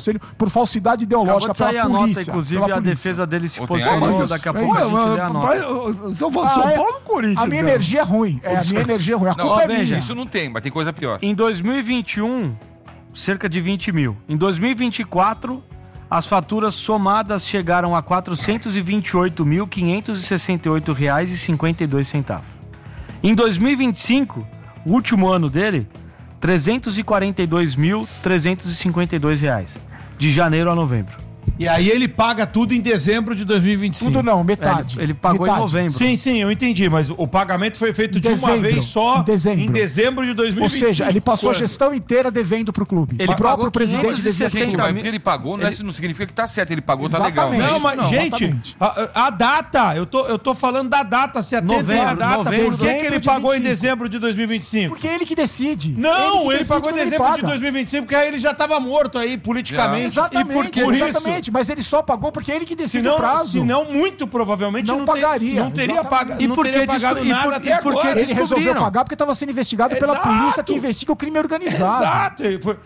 conselho por falsidade ideológica pela polícia. Acabou de sair a nota, inclusive a defesa dele se posicionou, daqui a pouco a gente lê a nota. Estão falando São Paulo ou Corinthians? A minha energia é ruim. A minha energia é ruim. A culpa é minha. Isso não tem, mas tem coisa pior. Em 2021, cerca de 20 mil. Em 2024, as faturas somadas chegaram a R$ 428.568,52. Em 2025, o último ano dele, R$ 342.352, de janeiro a novembro. E aí ele paga tudo em dezembro de 2025. Tudo não, metade. Ele pagou metade. em novembro. Sim, eu entendi, mas o pagamento foi feito de uma vez só em dezembro de 2025. Ou seja, ele passou a gestão inteira devendo pro clube. Ele o próprio presidente devia Gente, mas o que ele pagou não significa que tá certo, ele pagou, tá legal. Não, mas, gente, a data, eu tô falando da data, se atende a data. Por que ele pagou em dezembro de 2025? Porque ele que decide. Não, ele pagou em dezembro de 2025, porque aí ele já tava morto aí, politicamente. Exatamente, mas ele só pagou porque ele que decide o prazo. Senão, muito provavelmente não pagaria. Não teria pagado nada até agora. Ele resolveu pagar porque estava sendo investigado pela polícia que investiga o crime organizado. Exato.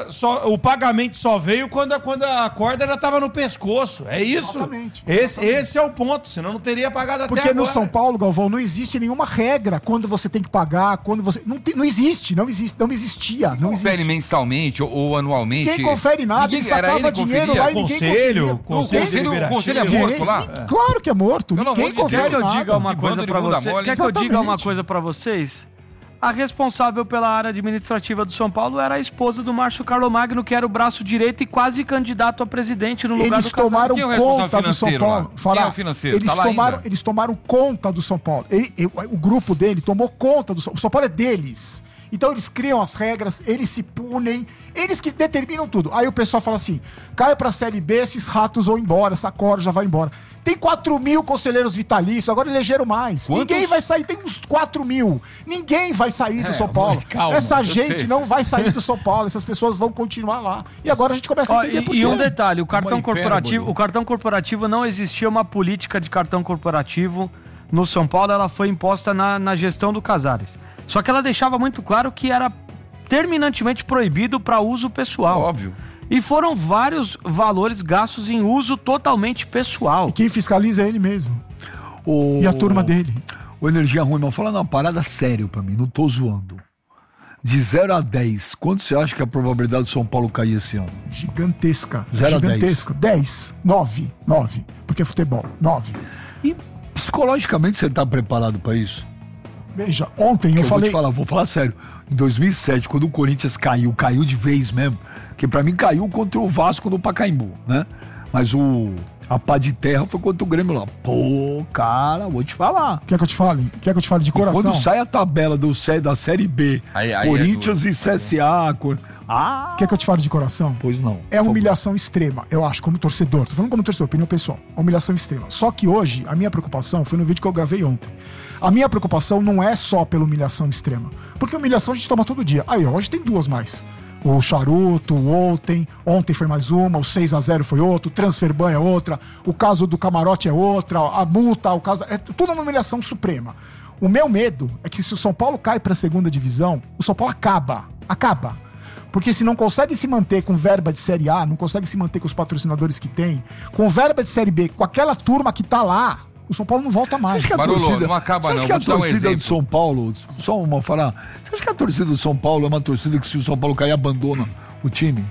O pagamento só veio quando a corda já estava no pescoço. É isso. Exatamente. Esse é o ponto. Senão não teria pagado até agora. Porque no São Paulo, Galvão, não existe nenhuma regra quando você tem que pagar, quando você... Não existia. Não existia. Confere mensalmente ou anualmente. Ninguém confere nada. Ele sacava dinheiro lá e ninguém conferia. O conselho é morto lá? Claro que é morto. Ninguém confere nada. Quer que eu diga uma coisa pra vocês? Quer que eu diga uma coisa pra vocês? A responsável pela área administrativa do São Paulo era a esposa do Márcio Carlomagno, que era o braço direito e quase candidato a presidente no lugar do Casares. Eles tomaram conta do São Paulo. Quem é o financeiro? Eles tomaram conta do São Paulo. O grupo dele tomou conta do São Paulo. O São Paulo é deles. Então eles criam as regras, eles se punem, eles que determinam tudo. Aí o pessoal fala assim, cai pra Série B, esses ratos vão embora, essa corda já vai embora. Tem 4 mil conselheiros vitalícios, agora elegeram mais. Quantos? Ninguém vai sair, tem uns 4 mil. Ninguém vai sair do São Paulo. Calma, essa gente não vai sair do São Paulo, essas pessoas vão continuar lá. E agora a gente começa a entender por quê. E um detalhe, o cartão corporativo não existia uma política de cartão corporativo no São Paulo, ela foi imposta na gestão do Casares. Só que ela deixava muito claro que era terminantemente proibido para uso pessoal. Óbvio. E foram vários valores gastos em uso totalmente pessoal. E quem fiscaliza é ele mesmo. E a turma dele. O Energia Ruim, mas falando uma parada séria pra mim, não tô zoando. De 0 a 10, quanto você acha que é a probabilidade do São Paulo cair esse ano? Gigantesca. 0 a 10. Gigantesca. 10. 9. Porque é futebol. 9. E psicologicamente você tá preparado pra isso? Veja, ontem eu falei... Vou falar sério. Em 2007, quando o Corinthians caiu de vez mesmo, que pra mim caiu contra o Vasco no Pacaembu, né? Mas a pá de terra foi contra o Grêmio lá. Pô, cara, vou te falar. Quer que eu te fale? Quer que eu te fale de coração? Quando sai a tabela da Série B, Corinthians e CSA... Quer que eu te fale de coração? Pois não. É humilhação extrema, eu acho, como torcedor. Tô falando como torcedor, opinião pessoal. Humilhação extrema. Só que hoje, a minha preocupação foi no vídeo que eu gravei ontem. A minha preocupação não é só pela humilhação extrema. Porque humilhação a gente toma todo dia. Aí, hoje tem 2 mais. O charuto, ontem foi mais uma, o 6-0 foi outro, o transfer ban é outra, o caso do camarote é outra, a multa, o caso... É tudo uma humilhação suprema. O meu medo é que se o São Paulo cai pra segunda divisão, o São Paulo acaba. Porque se não consegue se manter com verba de Série A, não consegue se manter com os patrocinadores que tem, com verba de Série B, com aquela turma que tá lá, o São Paulo não volta mais. Você acha que a torcida, não acaba não. Você acha que a torcida do São Paulo, só uma falar, você acha que a torcida do São Paulo é uma torcida que se o São Paulo cair abandona o time?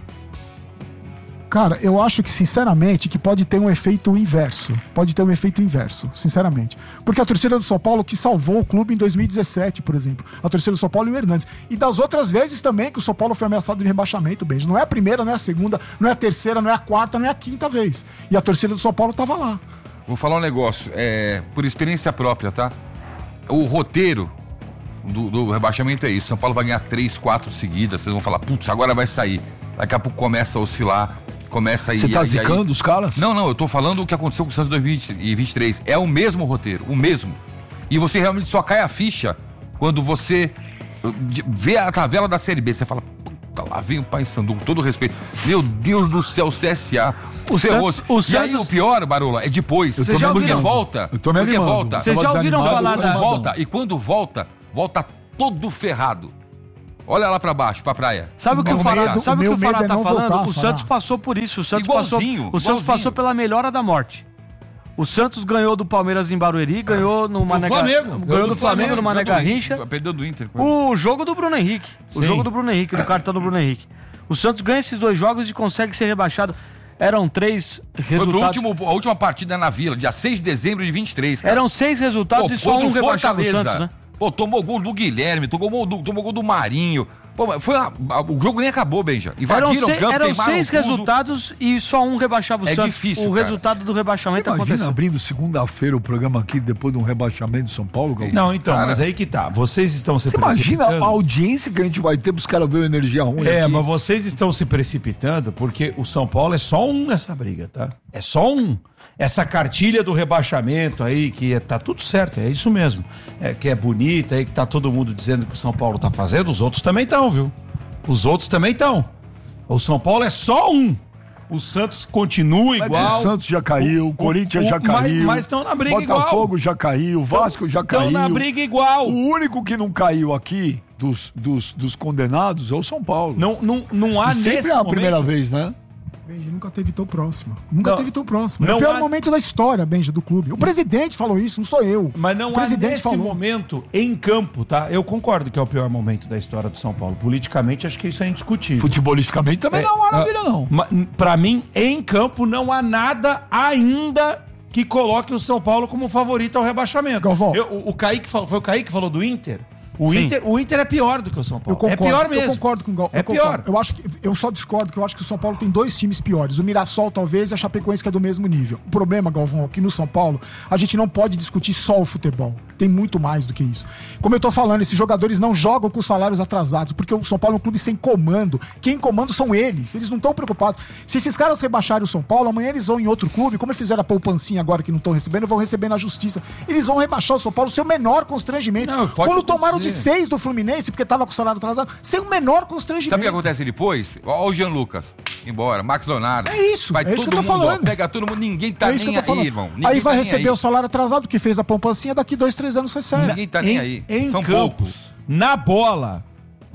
Cara, eu acho que, sinceramente, que pode ter um efeito inverso. Sinceramente. Porque a torcida do São Paulo que salvou o clube em 2017, por exemplo. A torcida do São Paulo e o Hernandes. E das outras vezes também que o São Paulo foi ameaçado de rebaixamento, Benji. Não é a primeira, não é a segunda, não é a terceira, não é a quarta, não é a quinta vez. E a torcida do São Paulo tava lá. Vou falar um negócio, por experiência própria, tá? O roteiro do rebaixamento é isso. São Paulo vai ganhar 3, 4 seguidas. Vocês vão falar, putz, agora vai sair. Daqui a pouco começa a oscilar. Começa aí. Você tá zicando os caras? Não, eu tô falando o que aconteceu com o Santos em 2023. É o mesmo roteiro, o mesmo. E você realmente só cai a ficha quando você vê a tabela da Série B. Você fala, puta, lá vem o Paysandu, com todo respeito. Meu Deus do céu, CSA. O Santos... E aí o pior, Barola, é depois. Você já ouviram? Volta. Eu tô me animando. Volta. Vocês já ouviram falar da... Volta. E quando volta todo ferrado. Olha lá pra baixo, pra praia. Sabe o que o Fará tá falando? Voltar, o Santos passou por isso. O Santos Igualzinho. passou pela melhora da morte. O Santos ganhou do Palmeiras em Barueri, ganhou no Mané Garrincha. Ganhou do Flamengo no Mané Garrincha. Perdeu do Inter. O jogo do Bruno Henrique. O jogo do Bruno Henrique, do cartão do Bruno Henrique. O Santos ganha esses 2 jogos e consegue ser rebaixado. Eram 3 resultados. Foi a última partida na Vila, dia 6 de dezembro de 23, cara. Eram 6 resultados e só um rebaixado do Santos, né? Pô, tomou gol do Guilherme, tomou gol do Marinho. Pô, o jogo nem acabou, Benja. Invadiram o campo, eram 6 resultados e só um rebaixava o Santos. É difícil, o resultado do rebaixamento aconteceu. Imagina abrindo segunda-feira o programa aqui depois de um rebaixamento de São Paulo, Galvão? Não, então, mas aí que tá. Vocês estão se precipitando. Imagina a audiência que a gente vai ter pros caras verem energia ruim aqui. Mas vocês estão se precipitando porque o São Paulo é só um nessa briga, tá? É só um. Essa cartilha do rebaixamento aí, que tá tudo certo, é isso mesmo. Que é bonita aí, que tá todo mundo dizendo que o São Paulo tá fazendo, os outros também estão, viu? Os outros também estão. O São Paulo é só um. O Santos continua igual. O Santos já caiu, o Corinthians já caiu. Mas estão na briga igual. Botafogo já caiu, o Vasco já caiu. Estão na briga igual. O único que não caiu aqui, dos condenados, é o São Paulo. Não há nesse sempre é a primeira vez, né? Benja, nunca teve tão próximo. É o Não pior momento da história, Benja, do clube. O presidente falou isso, não sou eu. Mas não o presidente há nesse momento em campo, tá? Eu concordo que é o pior momento da história do São Paulo. Politicamente, acho que isso é indiscutível. Futebolisticamente também não há maravilha, não. Pra mim, em campo, não há nada ainda que coloque o São Paulo como favorito ao rebaixamento. Galvão. O Kaique foi o Kaique que falou do Inter? O Inter é pior do que o São Paulo. Eu concordo, é pior mesmo. Eu concordo com o Galvão. Pior. Eu só discordo que eu acho que o São Paulo tem 2 times piores. O Mirassol, talvez, e a Chapecoense, que é do mesmo nível. O problema, Galvão, aqui no São Paulo, a gente não pode discutir só o futebol. Tem muito mais do que isso. Como eu tô falando, esses jogadores não jogam com salários atrasados, porque o São Paulo é um clube sem comando. Quem comanda são eles. Eles não estão preocupados. Se esses caras rebaixarem o São Paulo, amanhã eles vão em outro clube, como fizeram a poupancinha agora que não estão recebendo, vão receber na justiça. Eles vão rebaixar o São Paulo sem o menor constrangimento. Quando tomaram de 6 do Fluminense, porque tava com o salário atrasado, sem o menor constrangimento. Sabe o que acontece depois? Olha o Jean Lucas, embora, Max Leonardo. É isso, vai é isso todo que eu tô mundo, falando. Pega todo mundo, ninguém tá nem aí, irmão. Ninguém aí vai tá receber o salário atrasado, que fez a poupancinha, daqui 2, 3 anos recebe. Ninguém tá nem aí. São poucos. Na bola,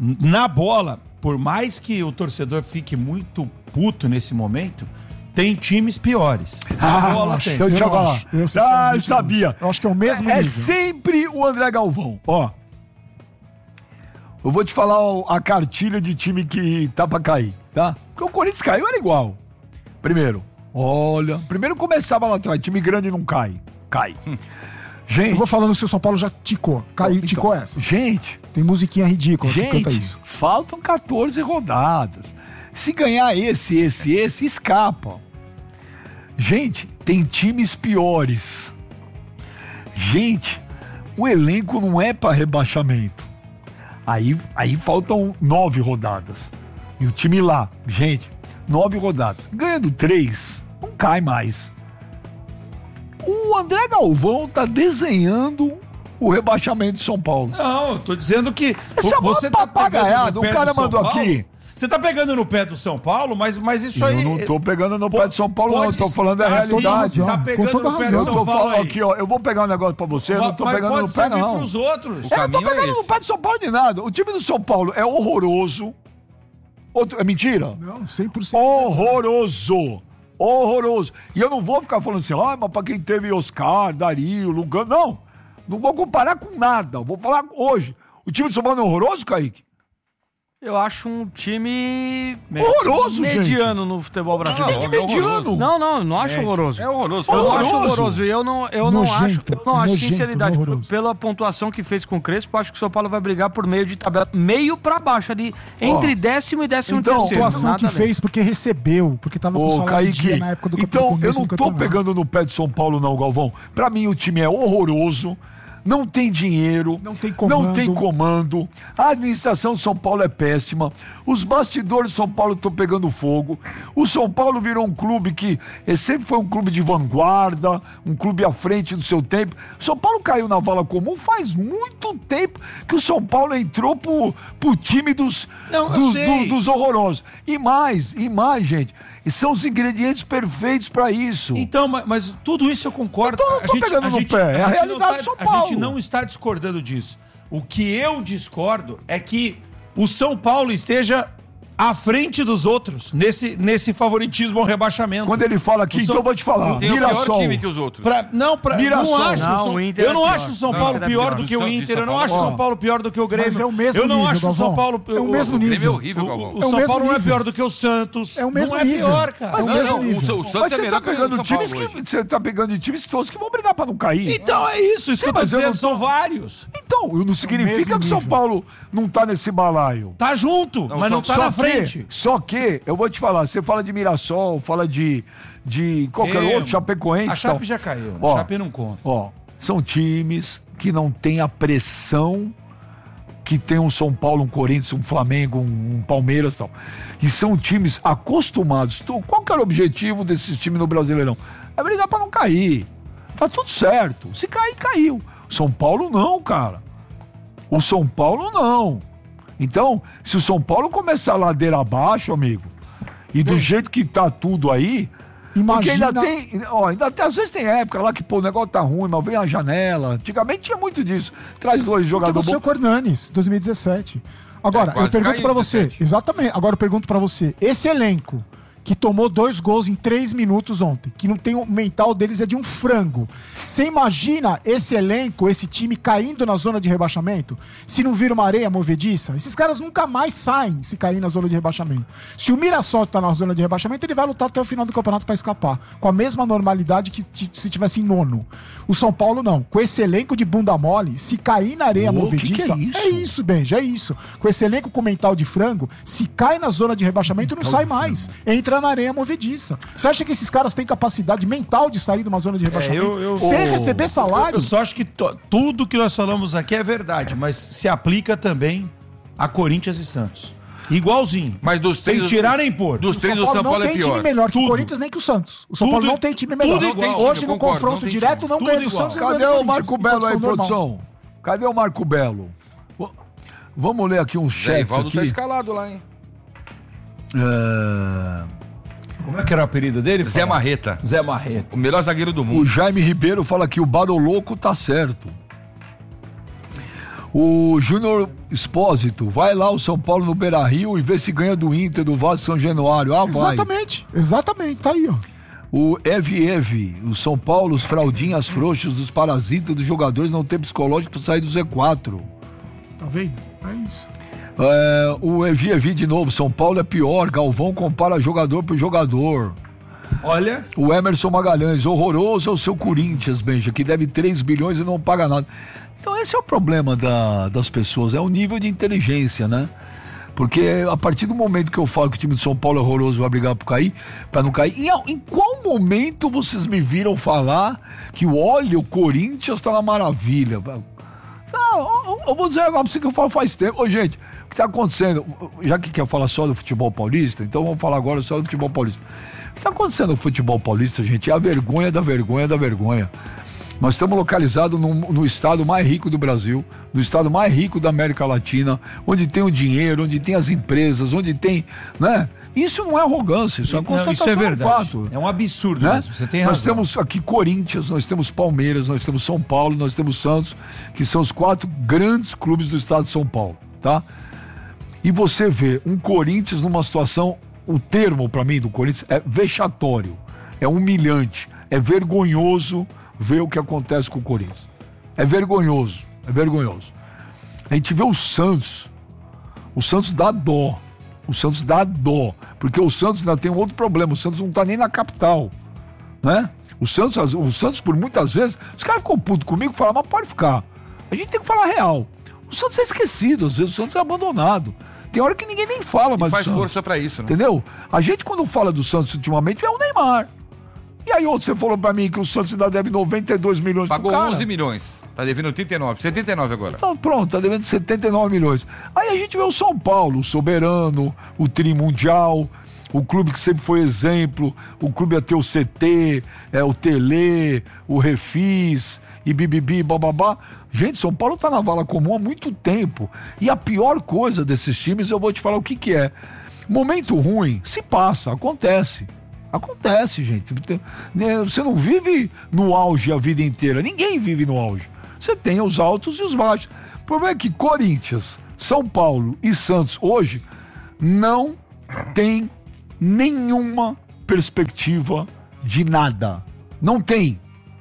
por mais que o torcedor fique muito puto nesse momento, tem times piores. Na bola tem. Então, deixa eu falar. Eu sabia. Eu acho que é o mesmo nível. É sempre o André Galvão. Ó, eu vou te falar a cartilha de time que tá pra cair, tá? Porque o Corinthians caiu, era igual. Primeiro começava lá atrás, time grande não cai. Cai. Gente, eu vou falando se o São Paulo já ticou. Caiu, então, ticou essa. Gente, tem musiquinha ridícula que canta isso. Faltam 14 rodadas. Se ganhar esse, escapa. Gente, tem times piores. Gente, o elenco não é pra rebaixamento. Aí faltam 9 rodadas. E o time lá, gente, 9 rodadas. Ganhando 3, não cai mais. O André Galvão tá desenhando o rebaixamento de São Paulo. Não, eu tô dizendo que você tá papagaiado. O cara mandou aqui. Você tá pegando no pé do São Paulo, mas isso aí... Eu não tô pegando no pé do São Paulo, não. Eu tô falando da realidade. Você tá pegando no pé do São Paulo aí. Aqui, ó, eu vou pegar um negócio pra você, eu não tô pegando no pé, não. Pros outros. Eu não tô pegando no pé do São Paulo de nada. O time do São Paulo é horroroso. É mentira? Não, 100%. Horroroso. E eu não vou ficar falando assim, mas pra quem teve Oscar, Dario, Lugano, não vou comparar com nada. Eu vou falar hoje. O time do São Paulo é horroroso, Kaique? Eu acho um time horroroso, mediano gente. No futebol brasileiro. Que mediano? Não acho horroroso. É horroroso. Eu acho horroroso. E eu não acho sinceridade. Horroroso. Pela pontuação que fez com o Crespo, acho que o São Paulo vai brigar por meio de tabela. Meio pra baixo ali. Entre 10º e 13º. Então, a pontuação que fez porque recebeu. Porque tava com salário de dia na época do campeonato. Então, eu não tô pegando no pé de São Paulo, não, Galvão. Pra mim, o time é horroroso. Não tem dinheiro, não tem comando, a administração de São Paulo é péssima, os bastidores de São Paulo estão pegando fogo, o São Paulo virou um clube que sempre foi um clube de vanguarda, um clube à frente do seu tempo. São Paulo caiu na vala comum faz muito tempo que o São Paulo entrou pro time dos horrorosos. E mais, gente, e são os ingredientes perfeitos pra isso. Então, mas tudo isso eu concordo. Eu tô pegando no pé, é a realidade de São Paulo. A gente não está discordando disso. O que eu discordo é que o São Paulo esteja à frente dos outros, nesse favoritismo ao rebaixamento. Quando ele fala aqui, então eu vou te falar. Tem o pior time que os outros. Não acho. Eu não acho o São Paulo pior do que o Inter, eu não acho o São Paulo pior do que o Grêmio. Mas é o mesmo eu não nível, acho o São Paulo... É o mesmo nível. O Grêmio é horrível, Galvão. O São Paulo não é pior do que o Santos. É o mesmo nível. Não é pior, cara. Mas o Santos é melhor que o São Paulo hoje. Você tá pegando de times todos que vão brigar pra não cair. Então é isso que eu tô dizendo, são vários. Então, não significa que o São Paulo não tá nesse balaio. Tá junto, mas não tá na frente. Só que, eu vou te falar, você fala de Mirassol, fala de qualquer outro, Chapecoense. A Chape já caiu, né? A Chape não conta. São times que não têm a pressão que tem um São Paulo, um Corinthians, um Flamengo, um Palmeiras e tal. E são times acostumados. Qual que era o objetivo desses times no Brasileirão? É brigar pra não cair. Tá tudo certo. Se cair, caiu. São Paulo não, cara. O São Paulo não. Então, se o São Paulo começar a ladeira abaixo, amigo, e do jeito que tá tudo aí, imagina... porque ainda tem, às vezes tem época lá que, o negócio tá ruim, mas vem a janela. Antigamente tinha muito disso. Traz 2 jogadores bons. O seu Hernanes, 2017. Agora, eu pergunto pra você, 17. Exatamente, agora eu pergunto pra você, esse elenco que tomou 2 gols em 3 minutos ontem, que não tem o mental deles é de um frango. Você imagina esse elenco, esse time caindo na zona de rebaixamento? Se não vira uma areia movediça? Esses caras nunca mais saem se cair na zona de rebaixamento. Se o Mirassol tá na zona de rebaixamento, ele vai lutar até o final do campeonato pra escapar, com a mesma normalidade que se tivesse em nono. O São Paulo não. Com esse elenco de bunda mole, se cair na areia movediça... Que é isso, Benja, é isso. Com esse elenco com mental de frango, se cai na zona de rebaixamento, não sai mais. Entra na areia movediça. Você acha que esses caras têm capacidade mental de sair de uma zona de rebaixamento sem receber salário? Eu só acho que tudo que nós falamos aqui é verdade, mas se aplica também a Corinthians e Santos. Igualzinho. Mas sem tirar nem pôr. Dos 3 do São Paulo é pior. Não tem time melhor que o Corinthians nem que o Santos. O São Paulo não tem time melhor. Hoje no confronto direto não ganha do Santos. Cadê o Marco Belo aí, produção? Cadê o Marco Belo? Vamos ler aqui um chat. O Valdo tá escalado lá, hein? Como é que era o apelido dele? Zé Marreta. Zé Marreta. O melhor zagueiro do mundo. O Jaime Ribeiro fala que o Baroloco tá certo. O Júnior Espósito, vai lá o São Paulo no Beira-Rio e vê se ganha do Inter, do Vasco São Januário. Vai. Exatamente, tá aí, ó. O Eve, o São Paulo, os fraldinhas frouxas dos parasitas dos jogadores não tem psicológico pra sair do Z4. Tá vendo? É isso. O Evi de novo, São Paulo é pior, Galvão compara jogador por jogador. Olha. O Emerson Magalhães, horroroso é o seu Corinthians, Benja, que deve 3 bilhões e não paga nada. Então esse é o problema das pessoas, é o nível de inteligência, né? Porque a partir do momento que eu falo que o time de São Paulo é horroroso, vai brigar pra não cair, em qual momento vocês me viram falar que olha, o Corinthians tá uma maravilha? Não, eu vou dizer agora pra você que eu falo faz tempo. Ô, gente, o que tá acontecendo, já que quer falar só do futebol paulista, então vamos falar agora só do futebol paulista. O que tá acontecendo no futebol paulista, gente, é a vergonha da vergonha da vergonha. Nós estamos localizados no estado mais rico do Brasil, no estado mais rico da América Latina, onde tem o dinheiro, onde tem as empresas, onde tem, né? Isso não é arrogância, isso é constatação, isso é verdade. Fato. É um absurdo, né? Mesmo, você tem razão. Nós temos aqui Corinthians, nós temos Palmeiras, nós temos São Paulo, nós temos Santos, que são os 4 grandes clubes do estado de São Paulo, tá? E você vê um Corinthians numa situação, o termo pra mim do Corinthians é vexatório, é humilhante, é vergonhoso ver o que acontece com o Corinthians. É vergonhoso, é vergonhoso. A gente vê o Santos dá dó. O Santos dá dó, porque o Santos ainda tem um outro problema, o Santos não tá nem na capital, né? O Santos por muitas vezes, os caras ficam putos comigo e falam, mas pode ficar. A gente tem que falar real. O Santos é esquecido, às vezes o Santos é abandonado. Tem hora que ninguém nem fala mais do Santos. Faz força pra isso, né? Entendeu? A gente quando fala do Santos ultimamente é o Neymar. E aí ontem você falou pra mim que o Santos ainda deve 92 milhões pro cara. Pagou 11 milhões. Tá devendo 39, 79 agora. Então pronto, tá devendo 79 milhões. Aí a gente vê o São Paulo, o soberano, o tri mundial, o clube que sempre foi exemplo, o clube a ter o CT, o Tele, o Refis, e bibibi, bababá. Gente, São Paulo tá na vala comum há muito tempo. E a pior coisa desses times, eu vou te falar o que é. Momento ruim, se passa, acontece. Acontece, gente. Você não vive no auge a vida inteira. Ninguém vive no auge. Você tem os altos e os baixos. O problema é que Corinthians, São Paulo e Santos hoje não tem nenhuma perspectiva de nada. Não tem.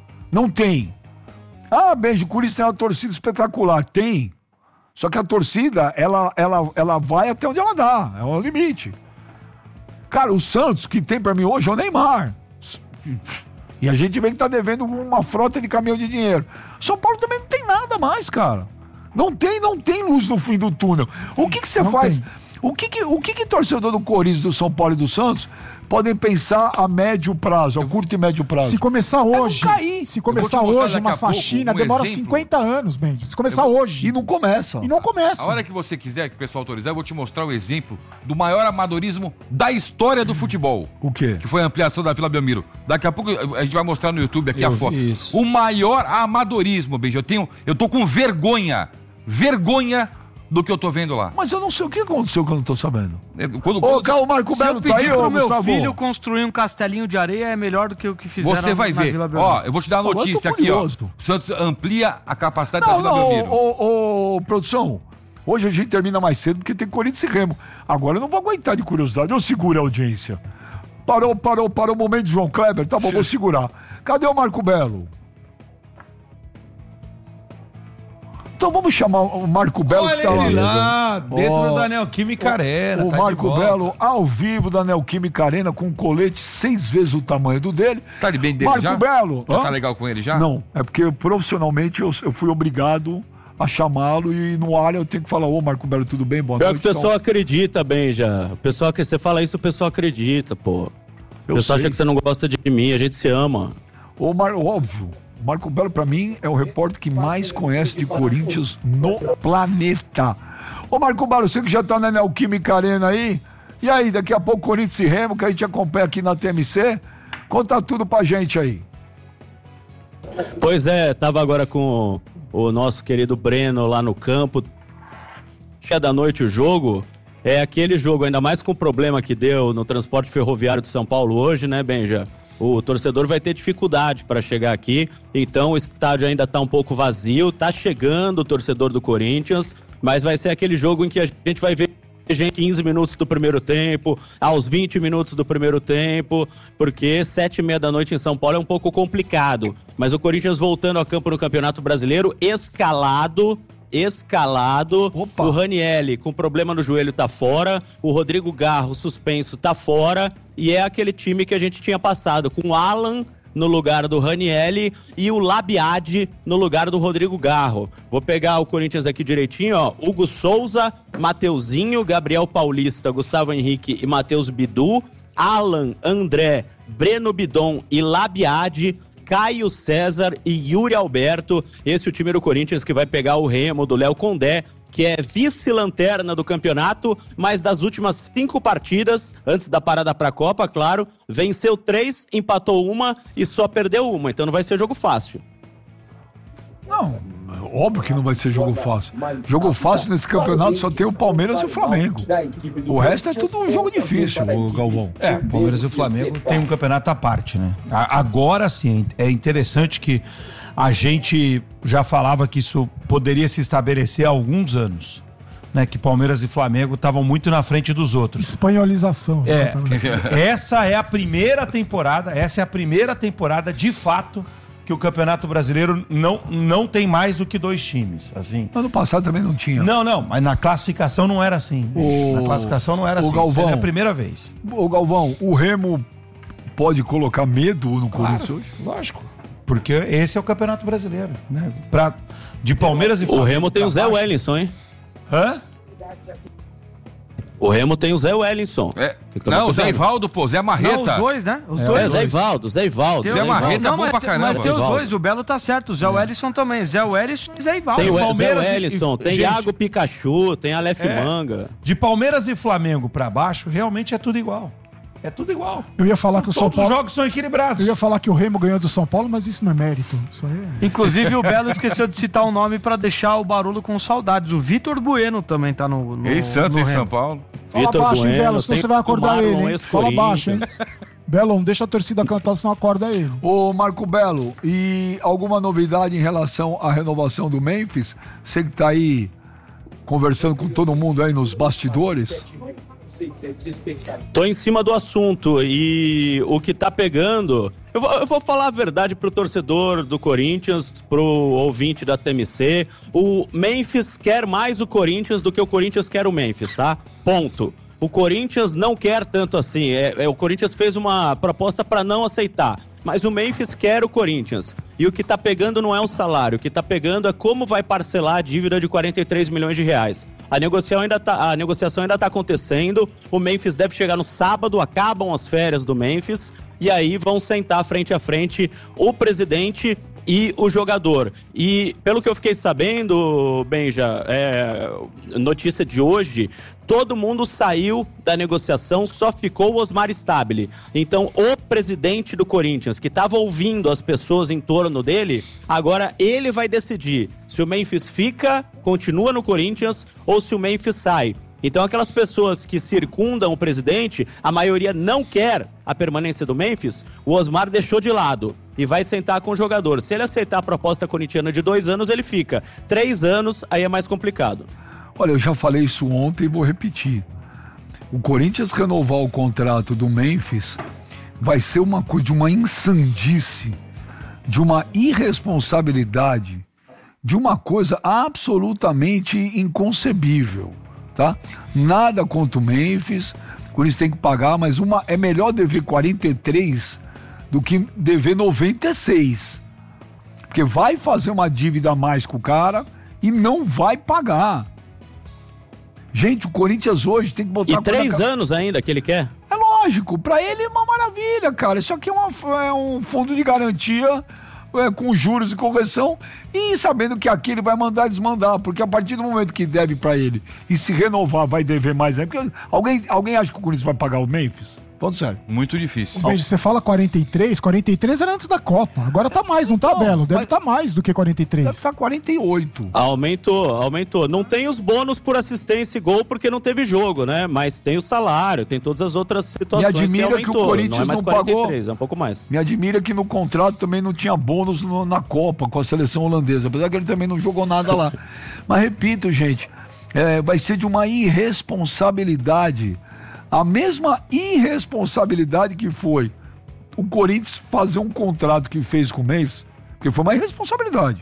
Beijo, o Corinthians tem uma torcida espetacular. Tem. Só que a torcida, ela vai até onde ela dá. É o limite. Cara, o Santos, que tem pra mim hoje, é o Neymar. E a gente vê que tá devendo uma frota de caminhão de dinheiro. São Paulo também não tem nada mais, cara. Não tem luz no fim do túnel. O que você faz? O que torcedor do Corinthians, do São Paulo e do Santos podem pensar a médio prazo, a curto e médio prazo? Se começar hoje, uma faxina demora 50 anos, Ben. Se começar hoje. E não começa. A hora que você quiser, que o pessoal autorizar, eu vou te mostrar o exemplo do maior amadorismo da história do futebol. O quê? Que foi a ampliação da Vila Belmiro. Daqui a pouco a gente vai mostrar no YouTube aqui a foto. O maior amadorismo, Ben. Eu tô com vergonha do que eu tô vendo lá. Mas eu não sei o que aconteceu que eu não tô sabendo. O Marco Belo tá aí, ô meu filho construir um castelinho de areia é melhor do que o que fizeram Você vai ver. Vila Belmiro. Ó, eu vou te dar uma notícia aqui, ó. O Santos amplia a capacidade da Vila Belmiro. Produção, hoje a gente termina mais cedo porque tem Corinthians e Remo. Agora eu não vou aguentar de curiosidade, eu seguro a audiência. Parou o momento de João Kleber, tá bom, vou segurar. Cadê o Marco Belo? Então vamos chamar o Marco Belo. Olha que tá ele lá dentro da Neoquímica Arena. O Marco Belo ao vivo da Neoquímica Arena com um colete 6 vezes o tamanho do dele. Você tá de bem dele Marco já? Belo. Já tá legal com ele já? Não, é porque profissionalmente eu fui obrigado a chamá-lo e no ar eu tenho que falar, Marco Belo, tudo bem? Boa noite. O pessoal acredita bem já. O pessoal que você fala isso, o pessoal acredita, pô. O pessoal acha que você não gosta de mim, a gente se ama. Óbvio. Marco Belo, pra mim, é o repórter que mais conhece de Corinthians no planeta. Ô, Marco Belo, você que já tá na Neoquímica Arena aí, e aí, daqui a pouco Corinthians e Remo, que a gente acompanha aqui na TMC, conta tudo pra gente aí. Pois é, tava agora com o nosso querido Breno lá no campo. Chega da noite o jogo, é aquele jogo, ainda mais com o problema que deu no transporte ferroviário de São Paulo hoje, né, Benja? O torcedor vai ter dificuldade para chegar aqui, então o estádio ainda está um pouco vazio, tá chegando o torcedor do Corinthians, mas vai ser aquele jogo em que a gente vai ver gente 15 minutos do primeiro tempo, aos 20 minutos do primeiro tempo, porque 7h30 da noite em São Paulo é um pouco complicado, mas o Corinthians voltando a campo no Campeonato Brasileiro, escalado, Opa. O Ranieri com problema no joelho tá fora, o Rodrigo Garro suspenso tá fora, e é aquele time que a gente tinha passado com o Alan no lugar do Ranieri e o Labiade no lugar do Rodrigo Garro. Vou pegar o Corinthians aqui direitinho, ó. Hugo Souza, Mateuzinho, Gabriel Paulista, Gustavo Henrique e Matheus Bidu, Alan, André, Breno Bidon e Labiade, Caio César e Yuri Alberto. Esse é o time do Corinthians que vai pegar o Remo do Léo Condé, que é vice-lanterna do campeonato, mas das últimas 5 partidas, antes da parada pra Copa, claro, venceu 3, empatou 1 e só perdeu 1, então não vai ser jogo fácil. Não, óbvio que não vai ser jogo fácil. Jogo fácil nesse campeonato só tem o Palmeiras e o Flamengo. O resto é tudo um jogo difícil, o Galvão. O Palmeiras e o Flamengo tem um campeonato à parte, né? Agora sim, é interessante que a gente já falava que isso poderia se estabelecer há alguns anos, né? Que Palmeiras e Flamengo estavam muito na frente dos outros. Espanholização. Essa é a primeira temporada de fato que o Campeonato Brasileiro não tem mais do que 2 times, assim. Ano passado também não tinha. Não, mas na classificação não era assim. Na classificação não era assim. Galvão, isso é a primeira vez. Ô Galvão, o Remo pode colocar medo no Corinthians hoje? Lógico. Porque esse é o Campeonato Brasileiro, né? De Palmeiras e Flamengo. O Remo tem o Zé Wellington, hein? Hã? O Remo tem o Zé Wellington. Não, o Zé Ivaldo, pô, Zé Marreta. Não, os dois, né? Os dois. Zé Ivaldo. Zé Marreta é bom pra caramba. Mas tem os dois, o Belo tá certo, o Zé Wellington também. Zé Wellington e Zé Ivaldo. Tem o Zé Palmeiras Wellington, tem gente, Iago Pikachu, tem Aleph Manga. De Palmeiras e Flamengo pra baixo, realmente é tudo igual. É tudo igual. Eu ia falar que o São Paulo... Todos os jogos são equilibrados. Eu ia falar que o Remo ganhou do São Paulo, mas isso não é mérito. Isso aí é... Inclusive o Belo esqueceu de citar um nome pra deixar o Barulho com saudades. O Vitor Bueno também tá no Santos em São Paulo. Fala Vitor baixo, hein, Bueno, Belo, senão você vai acordar Marlon, ele, hein? Fala baixo, hein? Belo, não deixa a torcida cantar, senão acorda ele. Ô Marco Belo, e alguma novidade em relação à renovação do Memphis? Você que tá aí conversando com todo mundo aí nos bastidores. Tô em cima do assunto e o que tá pegando... Eu vou falar a verdade pro torcedor do Corinthians, pro ouvinte da TMC. O Memphis quer mais o Corinthians do que o Corinthians quer o Memphis, tá? Ponto. O Corinthians não quer tanto assim. O Corinthians fez uma proposta para não aceitar. Mas o Memphis quer o Corinthians. E o que tá pegando não é o salário. O que tá pegando é como vai parcelar a dívida de 43 milhões de reais. A negociação ainda tá acontecendo. O Memphis deve chegar no sábado, acabam as férias do Memphis. E aí vão sentar frente a frente o presidente e o jogador. E pelo que eu fiquei sabendo, Benja, notícia de hoje, todo mundo saiu da negociação, só ficou o Osmar Stabile. Então o presidente do Corinthians, que estava ouvindo as pessoas em torno dele, agora ele vai decidir se o Memphis fica, continua no Corinthians, ou se o Memphis sai. Então aquelas pessoas que circundam o presidente, a maioria não quer a permanência do Memphis, o Osmar deixou de lado e vai sentar com o jogador. Se ele aceitar a proposta corintiana de 2 anos, ele fica. 3 anos, aí é mais complicado. Olha, eu já falei isso ontem e vou repetir. O Corinthians renovar o contrato do Memphis vai ser uma coisa de uma insandice, de uma irresponsabilidade, de uma coisa absolutamente inconcebível. Tá? Nada contra o Memphis, o Corinthians tem que pagar, mas é melhor dever 43 do que dever 96. Porque vai fazer uma dívida a mais com o cara e não vai pagar. Gente, o Corinthians hoje tem que botar... E 3 anos ainda que ele quer? É lógico, pra ele é uma maravilha, cara. Isso aqui é um fundo de garantia... com juros e correção, e sabendo que aqui ele vai mandar desmandar, porque a partir do momento que deve pra ele e se renovar vai dever mais, porque alguém acha que o Corinthians vai pagar o Memphis? Ponto sério. Muito difícil. Beijo, você fala 43 era antes da Copa, agora tá mais, não tá, Belo? Deve estar mais do que 43. Deve estar 48. Aumentou. Não tem os bônus por assistência e gol porque não teve jogo, né? Mas tem o salário, tem todas as outras situações. Me admira que o Corinthians não é mais não pagou. 43, é um pouco mais. Me admira que no contrato também não tinha bônus na Copa com a seleção holandesa, apesar que ele também não jogou nada lá. Mas repito, gente, vai ser de uma irresponsabilidade. A mesma irresponsabilidade que foi o Corinthians fazer um contrato que fez com o Memphis, porque foi uma irresponsabilidade.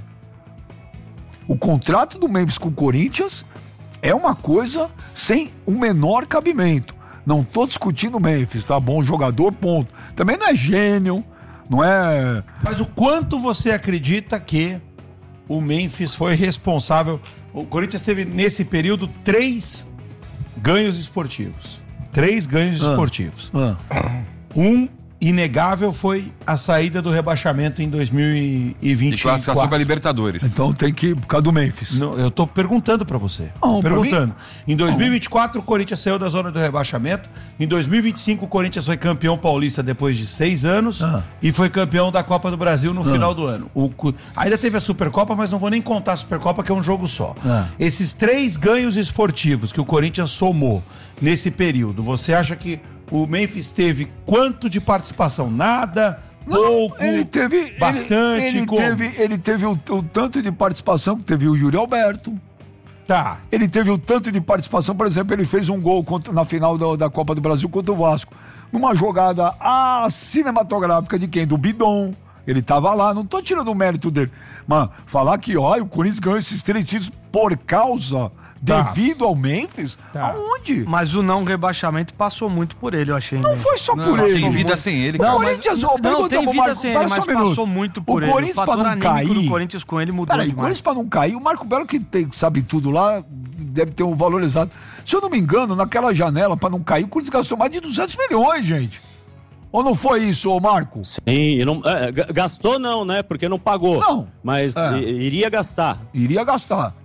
O contrato do Memphis com o Corinthians é uma coisa sem o menor cabimento. Não tô discutindo o Memphis, tá bom? Jogador, ponto. Também não é gênio, não é... Mas o quanto você acredita que o Memphis foi responsável? O Corinthians teve nesse período 3 ganhos esportivos. 3 ganhos esportivos. Um inegável foi a saída do rebaixamento em 2024. E classificação para Libertadores. Então tem que ir por causa do Memphis. Não, eu tô perguntando para você. Em 2024 o Corinthians saiu da zona do rebaixamento. Em 2025 o Corinthians foi campeão paulista depois de 6 anos e foi campeão da Copa do Brasil no final do ano. Ainda teve a Supercopa, mas não vou nem contar a Supercopa, que é um jogo só. Esses 3 ganhos esportivos que o Corinthians somou nesse período, você acha que o Memphis teve quanto de participação? Nada? Pouco? Ele teve bastante? Ele teve o tanto de participação que teve o Yuri Alberto. Tá. Ele teve o tanto de participação, por exemplo, ele fez um gol na final da Copa do Brasil contra o Vasco. Numa jogada cinematográfica de quem? Do Bidon. Ele tava lá, não tô tirando o mérito dele. Mas falar que, o Corinthians ganhou esses 3 títulos por causa... Devido ao Memphis? Aonde? Mas o não rebaixamento passou muito por ele, eu achei. Não foi só por ele. Tem vida sem ele, cara. O Corinthians, não tem vida sem ele, mas passou muito por ele. O Corinthians, pra não cair... do Corinthians com ele mudou demais. O Corinthians, pra não cair, o Marco Belo, que sabe tudo lá, deve ter um valorizado. Se eu não me engano, naquela janela, pra não cair, o Corinthians gastou mais de 200 milhões, gente. Ou não foi isso, ô Marco? Sim, gastou não, né? Porque não pagou. Não. Mas iria gastar. Iria gastar.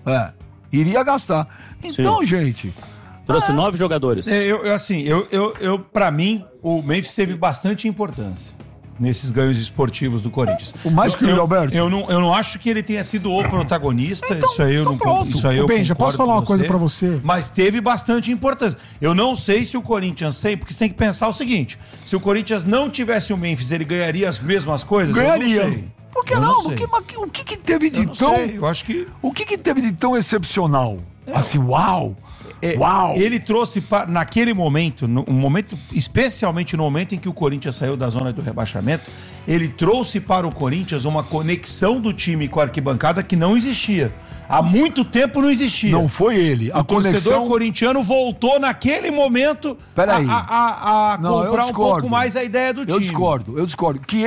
Então, gente... Trouxe 9 jogadores. Pra mim, o Memphis teve bastante importância nesses ganhos esportivos do Corinthians. O mais que o Alberto. Eu não acho que ele tenha sido o protagonista. Então, isso aí eu não concordo. Isso aí eu Benja, posso falar uma coisa pra você? Mas teve bastante importância. Eu não sei se o Corinthians porque você tem que pensar o seguinte: se o Corinthians não tivesse o Memphis, ele ganharia as mesmas coisas? Ganharia. Eu não sei. Por que não? O que teve de tão... Eu acho que... O que teve de tão excepcional? Assim, uau! Uau! Ele trouxe naquele momento, especialmente no momento em que o Corinthians saiu da zona do rebaixamento, ele trouxe para o Corinthians uma conexão do time com a arquibancada que não existia. Há muito tempo não existia. Não foi ele. O torcedor corintiano voltou naquele momento a comprar um pouco mais a ideia do time. Eu discordo. Que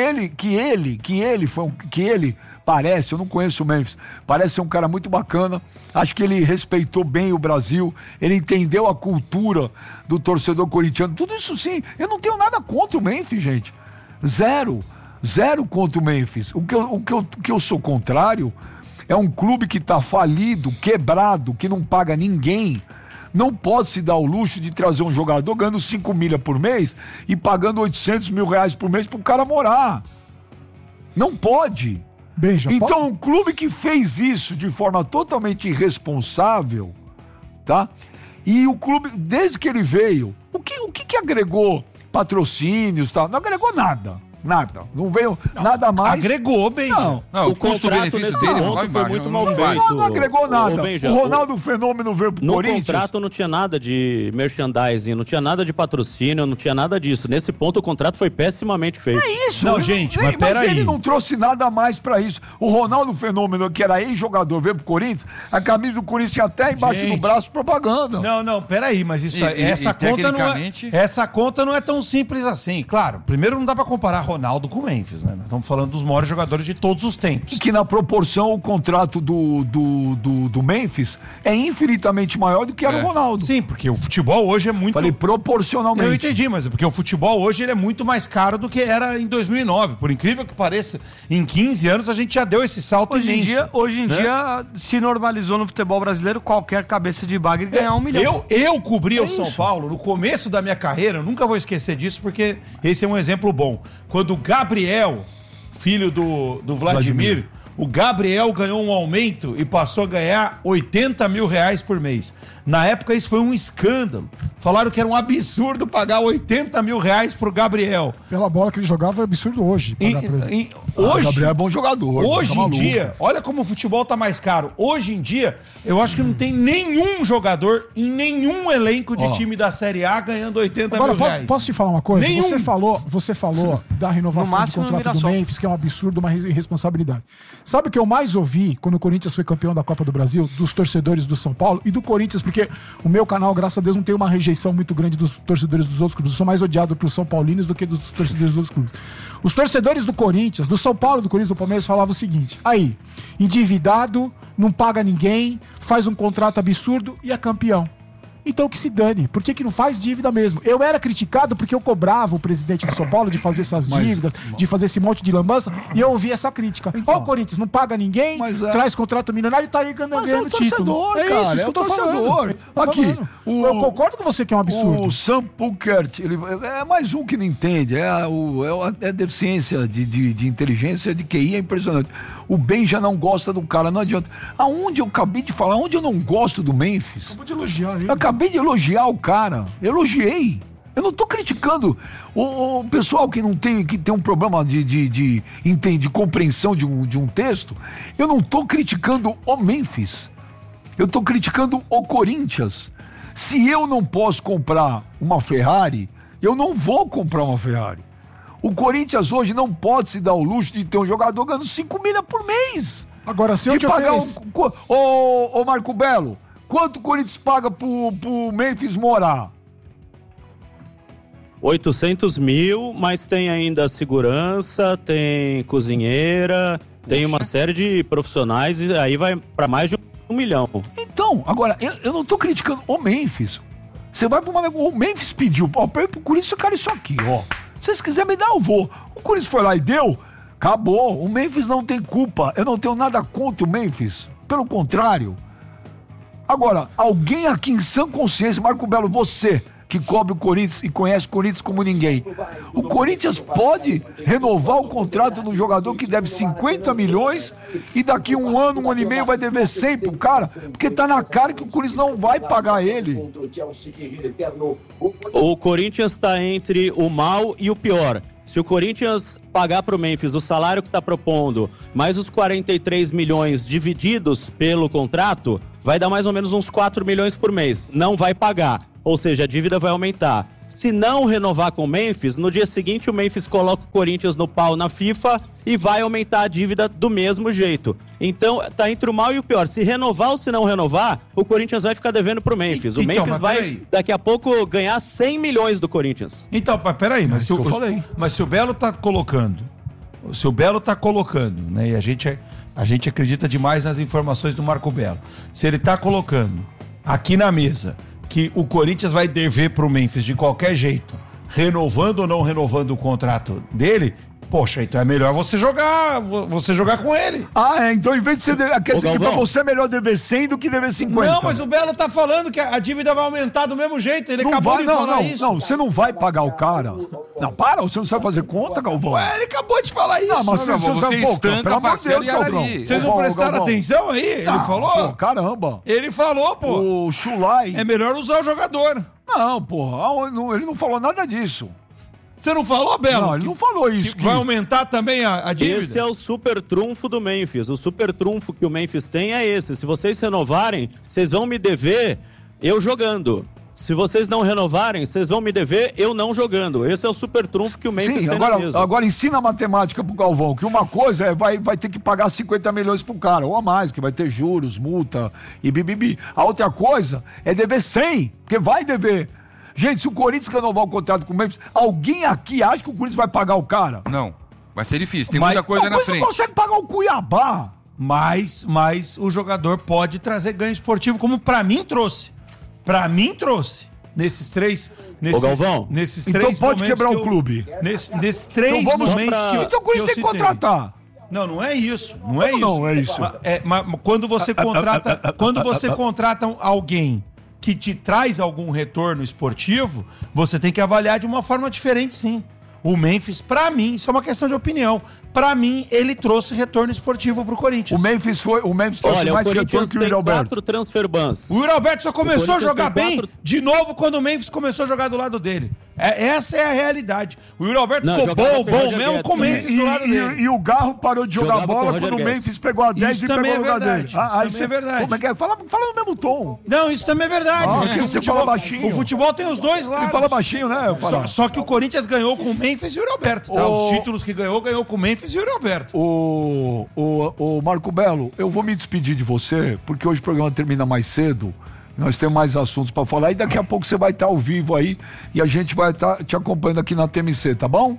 ele parece, eu não conheço o Memphis, parece ser um cara muito bacana. Acho que ele respeitou bem o Brasil, ele entendeu a cultura do torcedor corintiano. Tudo isso sim, eu não tenho nada contra o Memphis, gente. Zero contra o Memphis. O que eu sou contrário é um clube que tá falido, quebrado, que não paga ninguém. Não pode se dar o luxo de trazer um jogador ganhando 5 milha por mês e pagando 800 mil reais por mês pro cara morar. Não pode. Então, um clube que fez isso de forma totalmente irresponsável, tá? E o clube, desde que ele veio, o que agregou? Patrocínios e tal? Não agregou nada. Não veio nada mais. Agregou bem. Não, o custo-benefício dele foi muito mal feito. Não agregou nada. O Ronaldo Fenômeno veio pro Corinthians. No contrato não tinha nada de merchandising, não tinha nada de patrocínio, não tinha nada disso. Nesse ponto o contrato foi pessimamente feito. É isso. Não, gente, mas peraí. Ele não trouxe nada mais pra isso. O Ronaldo Fenômeno, que era ex-jogador, veio pro Corinthians, a camisa do Corinthians tinha até embaixo do braço propaganda. Não, peraí, mas essa conta não é tão simples assim. Claro, primeiro não dá pra comparar Ronaldo com o Memphis, né? Nós estamos falando dos maiores jogadores de todos os tempos. E que na proporção o contrato do Memphis é infinitamente maior do que era o Ronaldo. Sim, porque o futebol hoje é muito... Falei proporcionalmente. Eu entendi, mas é porque o futebol hoje ele é muito mais caro do que era em 2009. Por incrível que pareça, em 15 anos a gente já deu esse salto imenso. Hoje em dia se normalizou no futebol brasileiro qualquer cabeça de bagre ganhar 1 milhão. Eu cobria o São Paulo no começo da minha carreira, eu nunca vou esquecer disso, porque esse é um exemplo bom. Quando o Gabriel, filho do Vladimir, o Gabriel ganhou um aumento e passou a ganhar 80 mil reais por mês. Na época isso foi um escândalo. Falaram que era um absurdo pagar 80 mil reais pro Gabriel. Pela bola que ele jogava é absurdo hoje. Hoje, o Gabriel é bom jogador. Hoje em dia, olha como o futebol tá mais caro. Hoje em dia, eu acho que não tem nenhum jogador em nenhum elenco de time da Série A ganhando 80 mil reais. Posso te falar uma coisa? Nenhum. Você falou da renovação do contrato do Memphis, que é um absurdo, uma irresponsabilidade. Sabe o que eu mais ouvi quando o Corinthians foi campeão da Copa do Brasil? Dos torcedores do São Paulo e do Corinthians, porque o meu canal, graças a Deus, não tem uma rejeição muito grande dos torcedores dos outros clubes. Eu sou mais odiado pelos São Paulinos do que dos torcedores dos outros clubes. Os torcedores do Corinthians, do São Paulo, do Corinthians, do Palmeiras, falavam o seguinte: aí, endividado, não paga ninguém, faz um contrato absurdo e é campeão. Então que se dane. Por que não faz dívida mesmo? Eu era criticado porque eu cobrava o presidente do São Paulo de fazer essas dívidas, de fazer esse monte de lambança, e eu ouvi essa crítica. Ó, o Corinthians não paga ninguém, traz contrato milionário e tá aí ganhando título. É isso, isso que eu tô falando. Aqui, eu concordo com você que é um absurdo. O Sam Pukert, ele é mais um que não entende, é deficiência de inteligência, de QI, é impressionante. O Ben já não gosta do cara, não adianta. Aonde eu acabei de falar, onde eu não gosto do Memphis? Acabou de elogiar ele. Eu acabei de elogiar o cara. Elogiei. Eu não tô criticando o pessoal que tem um problema de compreensão de um texto. Eu não tô criticando o Memphis. Eu tô criticando o Corinthians. Se eu não posso comprar uma Ferrari, eu não vou comprar uma Ferrari. O Corinthians hoje não pode se dar o luxo de ter um jogador ganhando 5 milha por mês. Agora, se eu te oferecer... Ô Marco Belo, quanto o Corinthians paga pro Memphis morar? 800 mil, mas tem ainda segurança, tem cozinheira, tem uma série de profissionais e aí vai para mais de 1 milhão. Então, agora, eu não tô criticando o Memphis. Você vai pro o Memphis pediu, pro Corinthians, eu quero isso aqui, ó. Se vocês quiserem me dar, eu vou. O Corinthians foi lá e deu, acabou. O Memphis não tem culpa. Eu não tenho nada contra o Memphis. Pelo contrário. Agora, alguém aqui em sã consciência, Marco Belo, você que cobre o Corinthians e conhece o Corinthians como ninguém. O Corinthians pode renovar o contrato do jogador que deve 50 milhões e daqui um ano e meio vai dever 100 pro cara, porque tá na cara que o Corinthians não vai pagar ele. O Corinthians tá entre o mal e o pior. Se o Corinthians pagar pro Memphis o salário que tá propondo, mais os 43 milhões divididos pelo contrato, vai dar mais ou menos uns 4 milhões por mês. Não vai pagar, ou seja, a dívida vai aumentar. Se não renovar com o Memphis, no dia seguinte o Memphis coloca o Corinthians no pau na FIFA e vai aumentar a dívida do mesmo jeito. Então, tá entre o mal e o pior. Se renovar ou se não renovar, o Corinthians vai ficar devendo pro Memphis. O Memphis vai, daqui a pouco, ganhar 100 milhões do Corinthians. Então, peraí, mas se o Belo tá colocando, né, e a gente acredita demais nas informações do Marco Belo. Se ele tá colocando aqui na mesa que o Corinthians vai dever pro Memphis de qualquer jeito, renovando ou não renovando o contrato dele, poxa, então é melhor você jogar com ele. Então em vez de você quer dizer que pra você é melhor dever 100 do que dever 50. Não, mas o Belo tá falando que a dívida vai aumentar do mesmo jeito, ele acabou de falar isso. Não, você não vai pagar o cara. Não, você não sabe fazer conta, Galvão. Ué, ele acabou de falar isso. Não, mas você estanca, pelo amor de Deus, Galvão. Vocês não prestaram atenção aí? Ele falou? Pô, caramba. Ele falou, pô. O Chulai. É melhor usar o jogador. Não, porra, ele não falou nada disso. Você não falou, Belo? Não, ele não falou isso. Vai aumentar também a dívida? Esse é o super trunfo do Memphis. O super trunfo que o Memphis tem é esse. Se vocês renovarem, vocês vão me dever eu jogando. Se vocês não renovarem, vocês vão me dever eu não jogando. Esse é o super trunfo que o Memphis tem na mesa. Agora ensina a matemática pro Galvão, que uma coisa é vai ter que pagar 50 milhões pro cara, ou a mais, que vai ter juros, multa e bibibi. A outra coisa é dever 100, porque vai dever. Gente, se o Corinthians renovar o contrato com o Memphis, alguém aqui acha que o Corinthians vai pagar o cara? Não, vai ser difícil, tem muita coisa na frente. Mas não consegue pagar o Cuiabá. Mas o jogador pode trazer ganho esportivo, como pra mim trouxe. Nesses três então pode quebrar o clube. Nesses três momentos que eu Então o Corinthians tem que contratar. Não é isso. Não é isso. Mas quando você contrata alguém que te traz algum retorno esportivo, você tem que avaliar de uma forma diferente, sim. O Memphis, pra mim, isso é uma questão de opinião. Pra mim, ele trouxe retorno esportivo pro Corinthians. O Memphis trouxe mais retorno que o Yuri Alberto. 4 transfer bans. O Yuri Alberto só começou a jogar bem de novo quando o Memphis começou a jogar do lado dele. Essa é a realidade. O Yuri Alberto ficou bom mesmo com o Memphis do lado dele. E o Garro parou de jogar bola quando o Memphis pegou a 10 e pegou o lugar dele. Isso também é verdade. Como é que é? Fala no mesmo tom. Não, isso também é verdade. Você fala baixinho. O futebol tem os dois lados. Ele fala baixinho, né? Só que o Corinthians ganhou com o Memphis e o Yuri Alberto. Tá? Os títulos que ganhou com o Memphis e o Yuri Alberto. O Marco Belo, eu vou me despedir de você, porque hoje o programa termina mais cedo. Nós temos mais assuntos pra falar e daqui a pouco você vai estar ao vivo aí e a gente vai estar te acompanhando aqui na TMC, tá bom?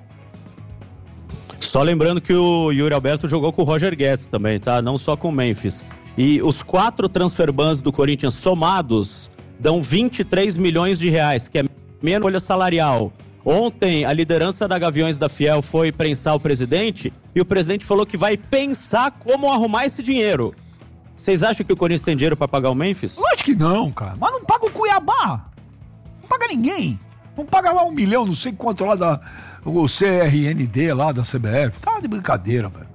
Só lembrando que o Yuri Alberto jogou com o Roger Guedes também, tá? Não só com o Memphis. E os 4 transfer bans do Corinthians somados dão 23 milhões de reais, que é menos folha salarial. Ontem, a liderança da Gaviões da Fiel foi prensar o presidente e o presidente falou que vai pensar como arrumar esse dinheiro. Vocês acham que o Corinthians tem dinheiro pra pagar o Memphis? Lógico que não, cara. Mas não paga o Cuiabá. Não paga ninguém. Não paga lá 1 milhão, não sei quanto lá o CRND lá da CBF. Tá de brincadeira, velho.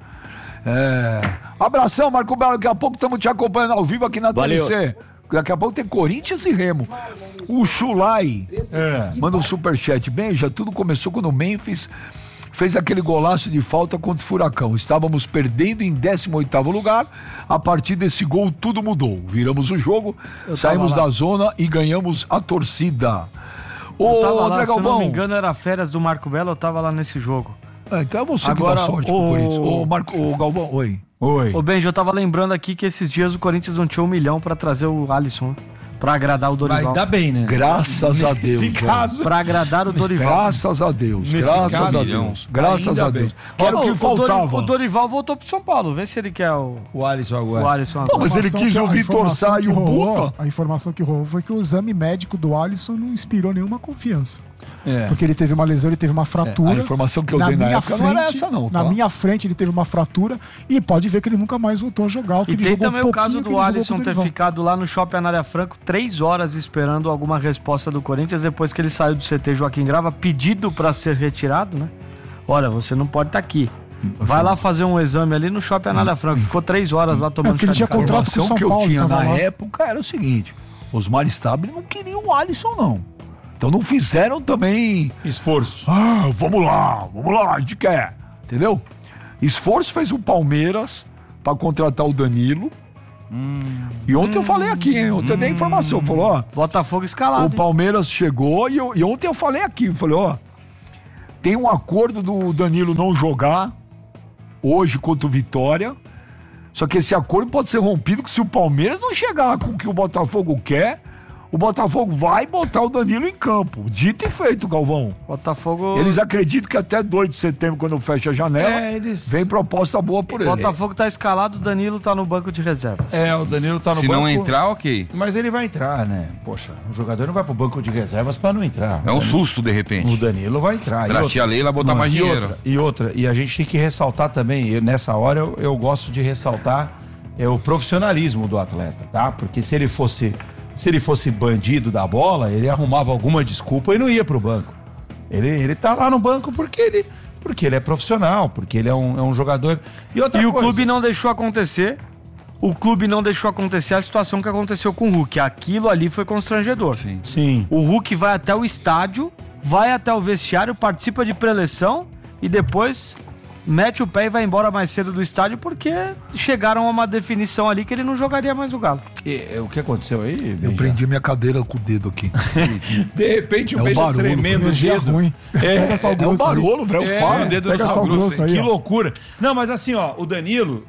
Abração, Marco Belo. Daqui a pouco estamos te acompanhando ao vivo aqui na TNC. Daqui a pouco tem Corinthians e Remo. O Chulai manda um superchat. Benja, tudo começou quando o Memphis fez aquele golaço de falta contra o Furacão. Estávamos perdendo em 18º lugar. A partir desse gol, tudo mudou. Viramos o jogo, saímos da zona e ganhamos a torcida. André Galvão, se não me engano, era férias do Marco Belo, eu tava lá nesse jogo. Então é você que dá sorte pro Corinthians. Ô Galvão, oi. Ô Benji, eu tava lembrando aqui que esses dias o Corinthians não tinha 1 milhão pra trazer o Alisson, pra agradar o Dorival. Vai dar bem, né? Graças a Deus. Nesse caso. Pra agradar o Dorival. Graças a Deus. Graças a Deus. Graças a Deus. Era o que faltava. O Dorival voltou pro São Paulo. Vê se ele quer o Alisson agora. O Alisson agora. Mas ele quis o Vitor Sá e o Buta. A informação que rolou foi que o exame médico do Alisson não inspirou nenhuma confiança. Porque ele teve uma lesão, ele teve uma fratura. A informação que eu dei na época não era essa não, tá? Na minha frente ele teve uma fratura e pode ver que ele nunca mais voltou a jogar. E tem também o caso do Alisson ter ficado lá no Shopping Anália Franco 3 horas esperando alguma resposta do Corinthians depois que ele saiu do CT Joaquim Grava, pedido pra ser retirado, né? Olha, você não pode estar aqui. Vai lá fazer um exame ali no Shopping Anália Franco. Ficou 3 horas lá tomando chá de café. A informação que eu tinha na época era o seguinte: Osmar Stabile não queria o Alisson, não. Então não fizeram também esforço. Vamos lá, a gente quer. Entendeu? Esforço fez o Palmeiras para contratar o Danilo, E ontem eu falei aqui, hein? Ontem eu dei informação. Falou, ó... Botafogo escalado. O Palmeiras chegou e ontem eu falei aqui. Falei, ó... Tem um acordo do Danilo não jogar hoje contra o Vitória. Só que esse acordo pode ser rompido que se o Palmeiras não chegar com o que o Botafogo quer, o Botafogo vai botar o Danilo em campo. Dito e feito, Galvão. Botafogo... Eles acreditam que até 2 de setembro, quando fecha a janela, vem proposta boa por ele. Botafogo tá escalado, o Danilo tá no banco de reservas. O Danilo tá no banco. Se não entrar, ok. Mas ele vai entrar, né? Poxa, o jogador não vai pro banco de reservas pra não entrar. É um susto, de repente. O Danilo vai entrar. Pra tia Leila botar mais dinheiro. E a gente tem que ressaltar também, nessa hora eu gosto de ressaltar o profissionalismo do atleta, tá? Porque se ele fosse bandido da bola, ele arrumava alguma desculpa e não ia pro banco. Ele tá lá no banco porque ele é profissional, porque ele é um jogador. E o clube não deixou acontecer. O clube não deixou acontecer a situação que aconteceu com o Hulk. Aquilo ali foi constrangedor. Sim. O Hulk vai até o estádio, vai até o vestiário, participa de preleção e depois mete o pé e vai embora mais cedo do estádio porque chegaram a uma definição ali que ele não jogaria mais o Galo. O que aconteceu aí? Eu prendi minha cadeira com o dedo aqui. De repente o beijo tremendo o dedo. Ruim. Pega sal grosso. É o barulho, velho. O dedo pega do sal grosso aí. Que loucura. Não, mas assim, ó, o Danilo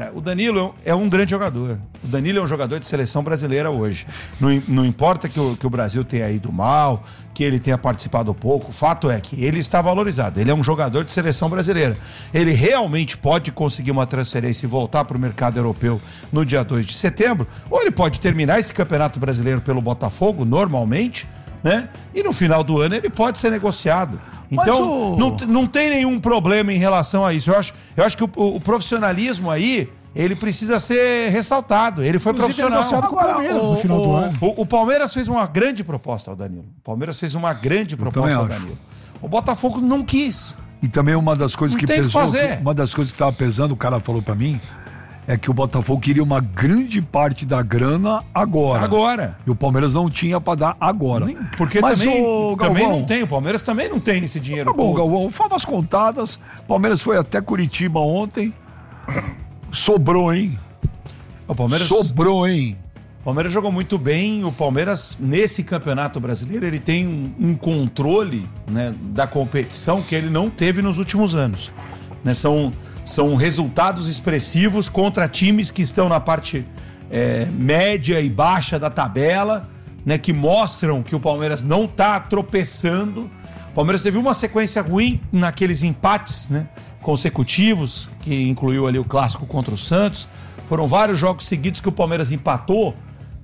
é um grande jogador. O Danilo é um jogador de seleção brasileira hoje. Não importa que o Brasil tenha ido mal, que ele tenha participado pouco, o fato é que ele está valorizado. Ele é um jogador de seleção brasileira. Ele realmente pode conseguir uma transferência e voltar para o mercado europeu no dia 2 de setembro, ou ele pode terminar esse Campeonato Brasileiro pelo Botafogo, normalmente, né? E no final do ano ele pode ser negociado. Então, não tem nenhum problema em relação a isso. Eu acho que o profissionalismo aí, ele precisa ser ressaltado. Ele foi profissional. Negociado com o Palmeiras no final do ano. O Palmeiras fez uma grande proposta ao Danilo. Ao Danilo. O Botafogo não quis. E também uma das coisas que pesou, uma das coisas que estava pesando, o cara falou pra mim, é que o Botafogo queria uma grande parte da grana agora. E o Palmeiras não tinha pra dar agora. Porque mas também não tem. O Palmeiras também não tem esse dinheiro. Tá bom, Galvão. Favas contadas. O Palmeiras foi até Curitiba ontem. Sobrou, hein? O Palmeiras jogou muito bem. O Palmeiras, nesse Campeonato Brasileiro, ele tem um controle, né, da competição que ele não teve nos últimos anos. Né? São resultados expressivos contra times que estão na parte média e baixa da tabela, né, que mostram que o Palmeiras não está tropeçando. O Palmeiras teve uma sequência ruim naqueles empates, né, consecutivos, que incluiu ali o clássico contra o Santos. Foram vários jogos seguidos que o Palmeiras empatou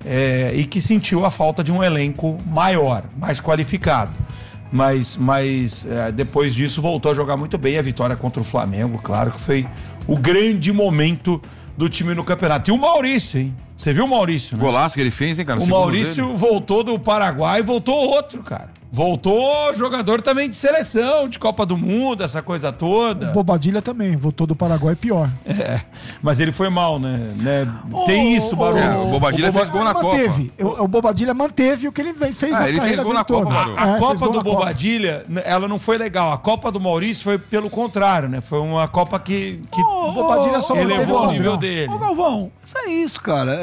e que sentiu a falta de um elenco maior, mais qualificado. Mas depois disso voltou a jogar muito bem. A vitória contra o Flamengo, claro que foi o grande momento do time no campeonato. E o Maurício, hein? Você viu o Maurício, né? Golaço que ele fez, hein, cara? O Maurício voltou do Paraguai e voltou outro, cara. Voltou jogador também de seleção, de Copa do Mundo, essa coisa toda. O Bobadilha também, voltou do Paraguai pior. Mas ele foi mal, né? Tem isso, Barulho. O Bobadilha fez gol na Copa. O Bobadilha manteve o que ele fez na ele carreira fez gol na Copa, Barulho. A Copa do Bobadilha, ela não foi legal. A Copa do Maurício foi pelo contrário, né? Foi uma Copa que o Bobadilha só elevou o nível dele. Ô, Galvão, isso é isso, cara.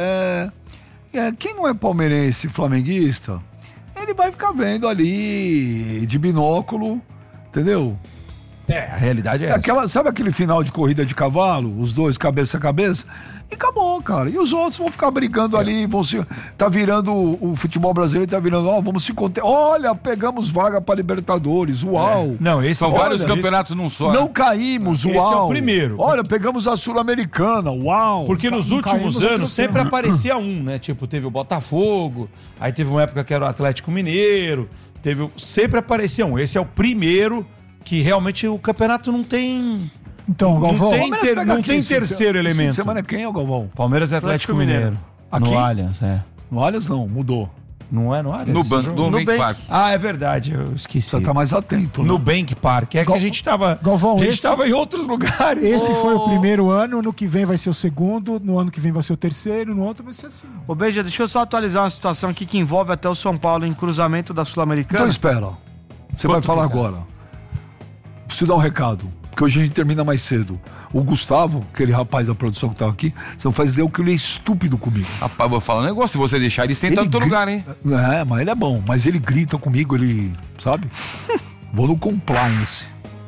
Quem não é palmeirense flamenguista, ele vai ficar vendo ali de binóculo, entendeu? A realidade é essa. Sabe aquele final de corrida de cavalo? Os dois cabeça a cabeça? E acabou, cara. E os outros vão ficar brigando ali, tá virando o futebol brasileiro, tá virando, vamos se conter. Olha, pegamos vaga pra Libertadores, uau. Não, são vários campeonatos num só. Não caímos, uau. Esse é o primeiro. Olha, pegamos a Sul-Americana, uau. Porque nos últimos anos sempre aparecia um, né? Tipo, teve o Botafogo, aí teve uma época que era o Atlético Mineiro, sempre aparecia um. Esse é o primeiro que realmente o campeonato não tem... Então, Galvão... Não tem terceiro elemento. Semana quem é o Galvão? Palmeiras e Atlético Mineiro. Aqui? No Allianz, No Allianz não, mudou. Não é no Allianz? No Nubank Park. Ah, é verdade, eu esqueci. Você tá mais atento, né? No Nubank Park. Que a gente tava... Galvão, a gente tava em outros lugares. Esse foi o primeiro ano, no que vem vai ser o segundo, no ano que vem vai ser o terceiro, no outro vai ser assim. Ô, Beija, deixa eu só atualizar uma situação aqui que envolve até o São Paulo em cruzamento da Sul-Americana. Então espera. Você vai falar agora. Preciso dar um recado. porque hoje a gente termina mais cedo. O Gustavo, aquele rapaz da produção que tava aqui, você não faz ideia o que ele é estúpido comigo. Rapaz, vou falar um negócio, se você deixar ele sentar no teu lugar, hein? É, mas ele é bom, mas ele grita comigo, ele, sabe? Vou no compliance.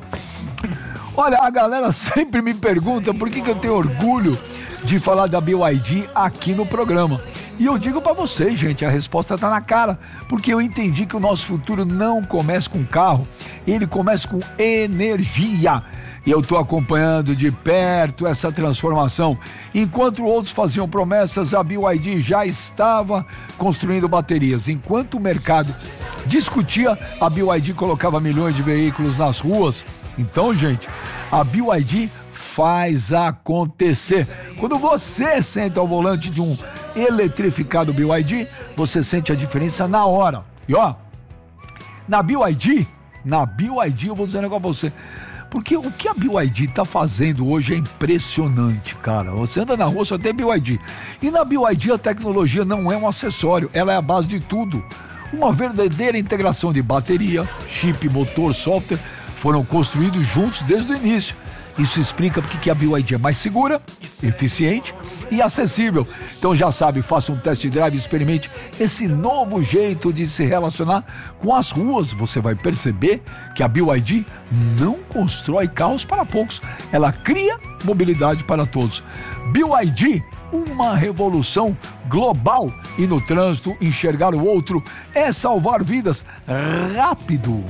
Olha, a galera sempre me pergunta por que eu tenho orgulho de falar da BYD aqui no programa. E eu digo pra vocês, gente, a resposta tá na cara, porque eu entendi que o nosso futuro não começa com carro, ele começa com energia. E eu tô acompanhando de perto essa transformação. Enquanto outros faziam promessas, a BYD já estava construindo baterias. Enquanto o mercado discutia, a BYD colocava milhões de veículos nas ruas. Então, gente, a BYD faz acontecer. Quando você senta ao volante de um eletrificado BYD, você sente a diferença na hora. E ó, na BYD eu vou dizer um negócio pra você. Porque o que a BYD tá fazendo hoje é impressionante, cara. Você anda na rua, só tem BYD. E na BYD a tecnologia não é um acessório, ela é a base de tudo. Uma verdadeira integração de bateria, chip, motor, software foram construídos juntos desde o início. Isso explica porque que a BYD é mais segura, eficiente e acessível. Então já sabe, faça um test drive e experimente esse novo jeito de se relacionar com as ruas. Você vai perceber que a BYD não constrói carros para poucos. Ela cria mobilidade para todos. BYD, uma revolução global. E no trânsito, enxergar o outro é salvar vidas rápido.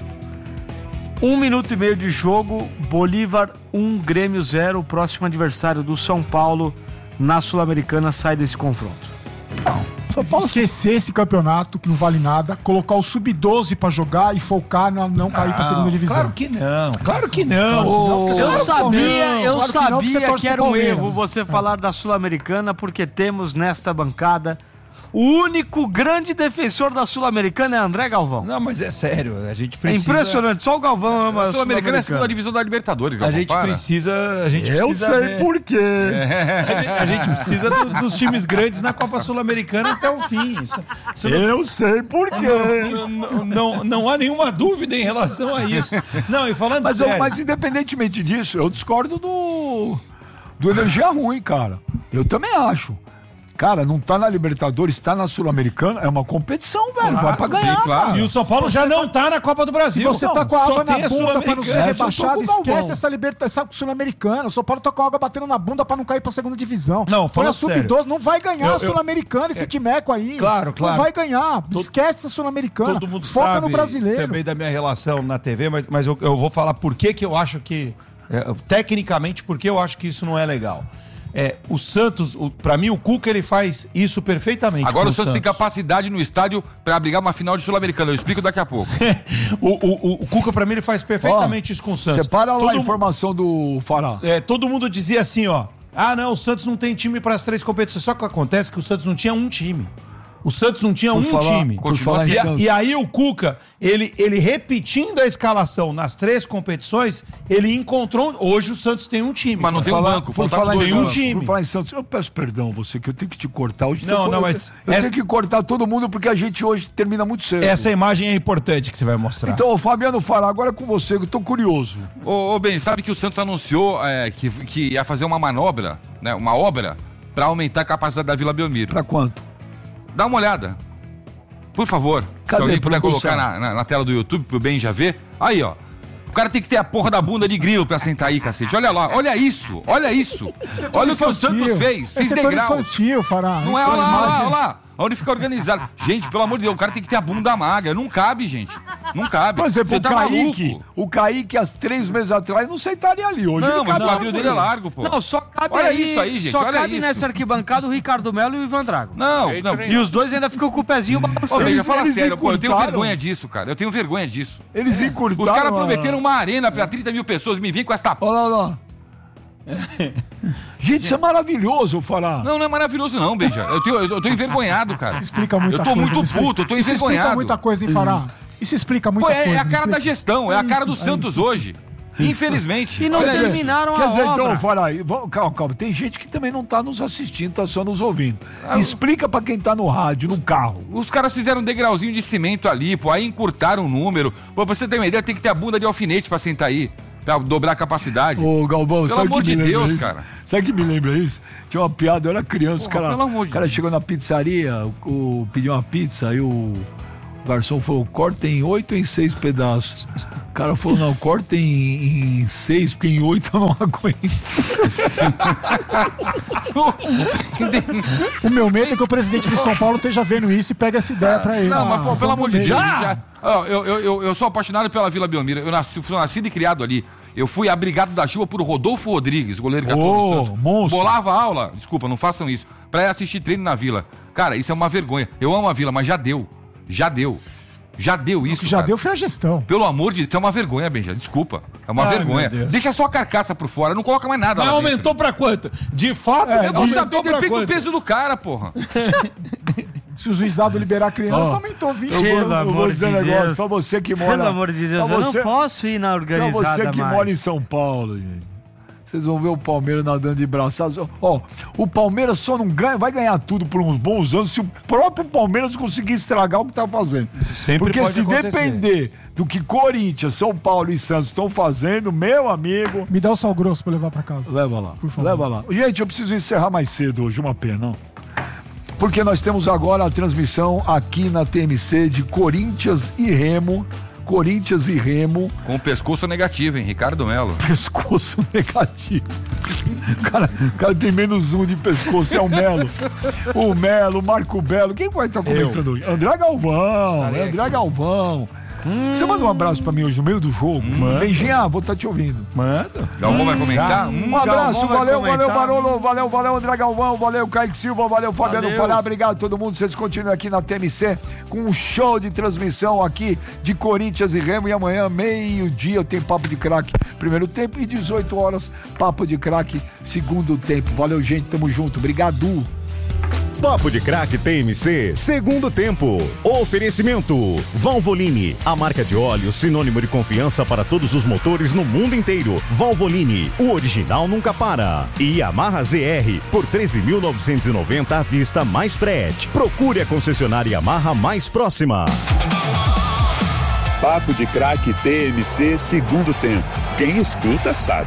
1 minuto e meio de jogo, Bolívar 1, Grêmio 0, o próximo adversário do São Paulo na Sul-Americana sai desse confronto. Só Paulo esquecer esse campeonato que não vale nada, colocar o Sub-12 pra jogar e focar não cair pra segunda divisão. Claro que não. Eu sabia que era um Palmeiras. erro você falar da Sul-Americana, porque temos nesta bancada o único grande defensor da Sul-Americana é André Galvão. Não, mas é sério, a gente É precisa... impressionante, só o Galvão ama A Sul-Americana é a segunda divisão da Libertadores, Galvão, A gente precisa ver. por quê. A gente precisa dos times grandes na Copa Sul-Americana até o fim. Eu sei por quê. Não há nenhuma dúvida em relação a isso. Não, e falando sério... Mas independentemente disso, eu discordo do energia ruim, cara. Eu também acho. Cara, não tá na Libertadores, tá na Sul-Americana, é uma competição, velho. Vai pra ganhar, sim, claro. cara. E o São Paulo já não tá na Copa do Brasil. Se você tá com a Só água tem na bunda pra não ser Sul-Americana. rebaixado, Eu tô com o esquece Galvão. essa Sul-Americana. O São Paulo tá com a água batendo na bunda pra não cair pra segunda divisão. Não, Foi a falando sério. Sub-12, não vai ganhar a Sul-Americana esse timeco aí. Claro. Não vai ganhar. Esquece a Sul-Americana. Todo mundo Foca sabe no brasileiro. também da minha relação na TV, mas eu vou falar por que eu acho que, tecnicamente, por que eu acho que isso não é legal. O Santos, pra mim, o Cuca, ele faz isso perfeitamente. Agora com o Santos tem capacidade no estádio pra brigar uma final de Sul-Americana. Eu explico daqui a pouco. O Cuca, pra mim, ele faz perfeitamente isso com o Santos. Separa lá a informação do Fará. Todo mundo dizia assim, ó. Ah, não, o Santos não tem time para as 3 competições. Só que acontece que o Santos não tinha um time. O Santos não tinha time. Continua E aí o Cuca, ele repetindo a escalação nas 3 competições, ele encontrou... Hoje o Santos tem um time. Mas não tem um banco. Por faltava falar dois em um bancos. time. Por falar em Santos, eu peço perdão você, que eu tenho que te cortar hoje. Mas eu tenho que cortar todo mundo porque a gente hoje termina muito cedo. essa imagem é importante que você vai mostrar. Então, Fabiano Fará, agora é com você, que eu tô curioso. Ô, Ben, sabe que o Santos anunciou que ia fazer uma manobra, né, uma obra, pra aumentar a capacidade da Vila Belmiro. Pra quanto? Dá uma olhada. Por favor, Cadê se alguém a puder produção? colocar na tela do YouTube pro Ben já ver. Aí, ó. O cara tem que ter a porra da bunda de grilo pra sentar aí, cacete. Olha lá, olha isso. Olha o que o Santos fez. Fez Setor degraus. infantil, Fará. Não é, olha lá. Onde fica organizado. Gente, pelo amor de Deus, o cara tem que ter a bunda magra. Não cabe, gente. Não cabe. Por exemplo, Você tá maluco. o Kaique, há 3 meses atrás, não sentaria ali. Hoje Não, ele mas o cabe quadril dele é lá. largo, pô. Não, só cabe Olha isso aí, gente, Só olha cabe isso. nessa arquibancada o Ricardo Melo e o Ivan Drago. Não. E os dois ainda ficam com o pezinho Ô, balançando. Ben, fala eles sério, pô. Eu tenho encurtaram. vergonha disso, cara. Eu tenho vergonha disso. Eles encurtaram. Os caras prometeram uma arena pra 30 mil pessoas. Me vem com essa Olha lá. Gente, isso é maravilhoso, Fará. Não é maravilhoso não, Beija. Eu tô envergonhado, cara. Isso explica muita Eu tô coisa. muito puto, eu tô Isso explica envergonhado. muita coisa, hein, Fará? Isso explica muita Pô, coisa. é a não cara da explica? gestão, é a cara do isso, Santos hoje. Infelizmente. E não Olha isso. terminaram Quer a dizer, obra. então, Fará, calma. Tem gente que também não tá nos assistindo, tá só nos ouvindo. Explica pra quem tá no rádio, no carro. Os caras fizeram um degrauzinho de cimento ali, pô, aí encurtaram o número. Pô, pra você ter uma ideia, tem que ter a bunda de alfinete pra sentar aí. pra dobrar a capacidade. Ô, Galvão, pelo amor de Deus, cara. Sabe que me lembra isso? Tinha uma piada, eu era criança, Pelo amor de o cara Deus. chegou na pizzaria, pediu uma pizza, aí o garçom falou, corta em 8 ou em 6 pedaços. O cara falou, não, corta em 6, porque em 8 eu não aguento. O meu medo é que o presidente do São Paulo esteja vendo isso e pega essa ideia pra ele. Não, mas pô, pelo amor de Deus. Já? Eu sou apaixonado pela Vila Belmiro. Fui nascido e criado ali. Eu fui abrigado da chuva por Rodolfo Rodrigues, goleiro que atuou no Santos. Monstro. Bolava aula, desculpa, não façam isso, pra ir assistir treino na Vila. Cara, isso é uma vergonha. Eu amo a Vila, mas já deu isso, O que já cara. deu foi a gestão. Pelo amor de Deus, é uma vergonha, Benja, desculpa. É uma vergonha. meu Deus. Deixa só a carcaça por fora, não coloca mais nada Mas lá dentro. aumentou pra quanto? De fato, Eu não sabia, aumentou pra depende do quanto? peso do cara, porra. Se o juiz dado liberar a criança, aumentou 20. Pelo Eu vou amor dizer de um negócio, Deus. só você que mora... Pelo amor de Deus, só eu você- não posso ir na Pra organizada você que mais. mora em São Paulo, gente. Vocês vão ver o Palmeiras nadando de braçadas. Ó, o Palmeiras só não ganha, vai ganhar tudo por uns bons anos se o próprio Palmeiras conseguir estragar o que tá fazendo. sempre Porque pode se acontecer. depender do que Corinthians, São Paulo e Santos estão fazendo, meu amigo, Me dá o sal grosso pra levar pra casa. leva lá, Por favor. leva lá. Gente, eu preciso encerrar mais cedo hoje, uma pena, não? Porque nós temos agora a transmissão aqui na TMC de Corinthians e Remo. Corinthians e Remo. Com o pescoço negativo, hein, Ricardo Melo. Pescoço negativo. O cara tem menos um de pescoço, é o Melo. O Melo, o Marco Belo. Quem vai estar comentando hoje? André Galvão. André Galvão. Você manda um abraço pra mim hoje no meio do jogo? Beijinho, vou estar te ouvindo. Manda. Galvão vai comentar? Um abraço, Galvão vai valeu, comentar. Barolo, valeu, André Galvão, valeu, Kaique Silva, valeu, Fabiano Valeu. Fará, obrigado a todo mundo, vocês continuam aqui na TMC com um show de transmissão aqui de Corinthians e Remo, e amanhã, meio-dia, eu tenho Papo de Craque, primeiro tempo, e 18 horas, Papo de Craque, segundo tempo. Valeu, gente, tamo junto, obrigado. Papo de Craque TMC, segundo tempo. Oferecimento Valvoline, a marca de óleo sinônimo de confiança para todos os motores no mundo inteiro. Valvoline, o original nunca para. E Yamaha ZR, por 13.990 à vista mais frete. Procure a concessionária Yamaha mais próxima. Papo de Craque TMC, segundo tempo. Quem escuta sabe.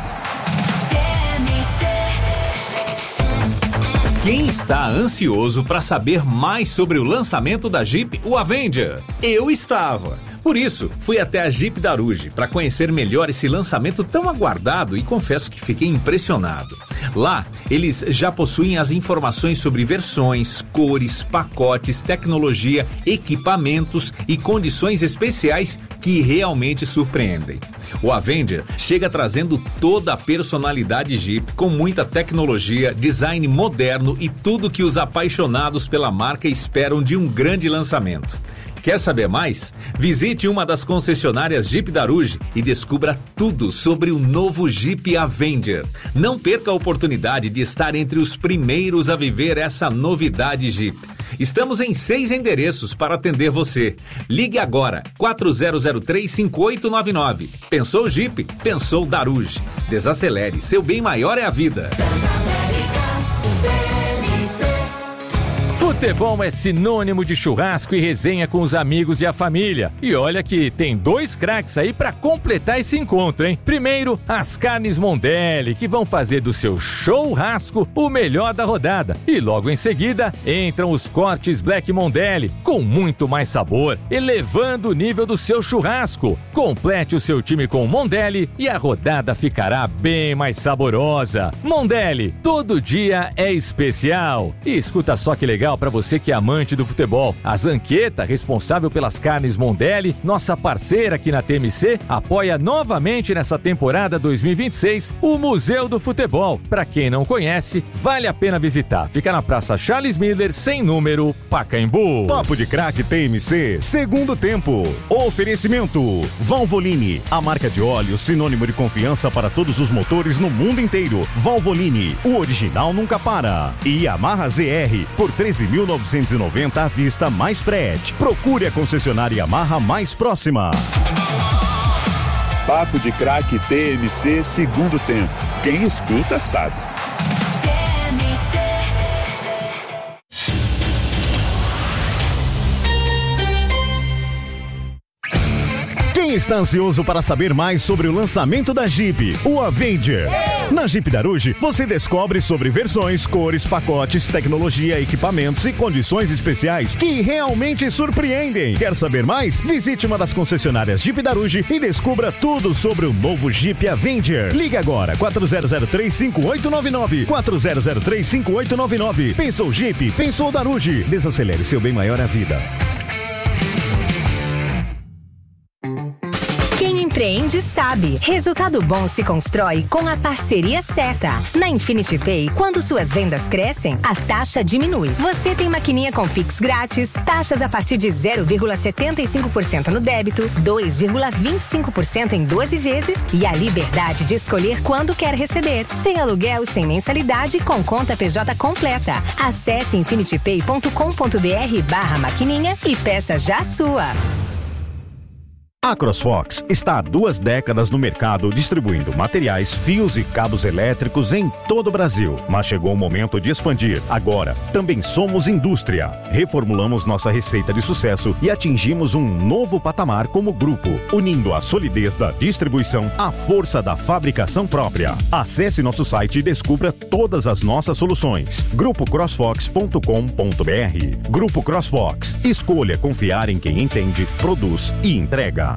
Quem está ansioso para saber mais sobre o lançamento da Jeep, o Avenger? Eu estava. Por isso, fui até a Jeep Daruge para conhecer melhor esse lançamento tão aguardado e confesso que fiquei impressionado. Lá, eles já possuem as informações sobre versões, cores, pacotes, tecnologia, equipamentos e condições especiais que realmente surpreendem. O Avenger chega trazendo toda a personalidade Jeep com muita tecnologia, design moderno e tudo que os apaixonados pela marca esperam de um grande lançamento. Quer saber mais? Visite uma das concessionárias Jeep Daruge e descubra tudo sobre o novo Jeep Avenger. Não perca a oportunidade de estar entre os primeiros a viver essa novidade Jeep. Estamos em 6 endereços para atender você. Ligue agora, 4003-5899. Pensou Jeep? Pensou Daruge. Desacelere, seu bem maior é a vida. Futebol é sinônimo de churrasco e resenha com os amigos e a família. E olha que tem 2 craques aí pra completar esse encontro, hein? Primeiro, as carnes Mondelli, que vão fazer do seu churrasco o melhor da rodada. E logo em seguida, entram os cortes Black Mondelli, com muito mais sabor, elevando o nível do seu churrasco. Complete o seu time com Mondelli e a rodada ficará bem mais saborosa. Mondelli, todo dia é especial. E escuta só que legal para você que é amante do futebol. A Zanqueta, responsável pelas carnes Mondelli, nossa parceira aqui na TMC, apoia novamente nessa temporada 2026 o Museu do Futebol. Para quem não conhece, vale a pena visitar. Fica na Praça Charles Miller, sem número, Pacaembu. Papo de Craque TMC, segundo tempo. Oferecimento Valvoline, a marca de óleo sinônimo de confiança para todos os motores no mundo inteiro. Valvoline, o original nunca para. E Yamaha ZR, por 13.990 à vista mais frete. Procure a concessionária Yamaha mais próxima. Papo de Craque TMC, segundo tempo. Quem escuta sabe. Quem Quem está ansioso para saber mais sobre o lançamento da Jeep, o Avenger? Na Jeep Daruge, você descobre sobre versões, cores, pacotes, tecnologia, equipamentos e condições especiais que realmente surpreendem. Quer saber mais? Visite uma das concessionárias Jeep Daruge e descubra tudo sobre o novo Jeep Avenger. Ligue agora, 4003-5899. 4003-5899. Pensou Jeep? Pensou Daruge. Desacelere seu bem maior à vida. Empreende sabe. Resultado bom se constrói com a parceria certa. Na Infinity Pay, quando suas vendas crescem, a taxa diminui. Você tem maquininha com Pix grátis, taxas a partir de 0,75% no débito, 2,25% em 12 vezes e a liberdade de escolher quando quer receber. Sem aluguel, sem mensalidade, com conta PJ completa. Acesse infinitypay.com.br/maquininha e peça já a sua. A CrossFox está há 2 décadas no mercado distribuindo materiais, fios e cabos elétricos em todo o Brasil. Mas chegou o momento de expandir. Agora, também somos indústria. Reformulamos nossa receita de sucesso e atingimos um novo patamar como grupo, unindo a solidez da distribuição à força da fabricação própria. Acesse nosso site e descubra todas as nossas soluções. grupocrossfox.com.br. Grupo CrossFox. Escolha confiar em quem entende, produz e entrega.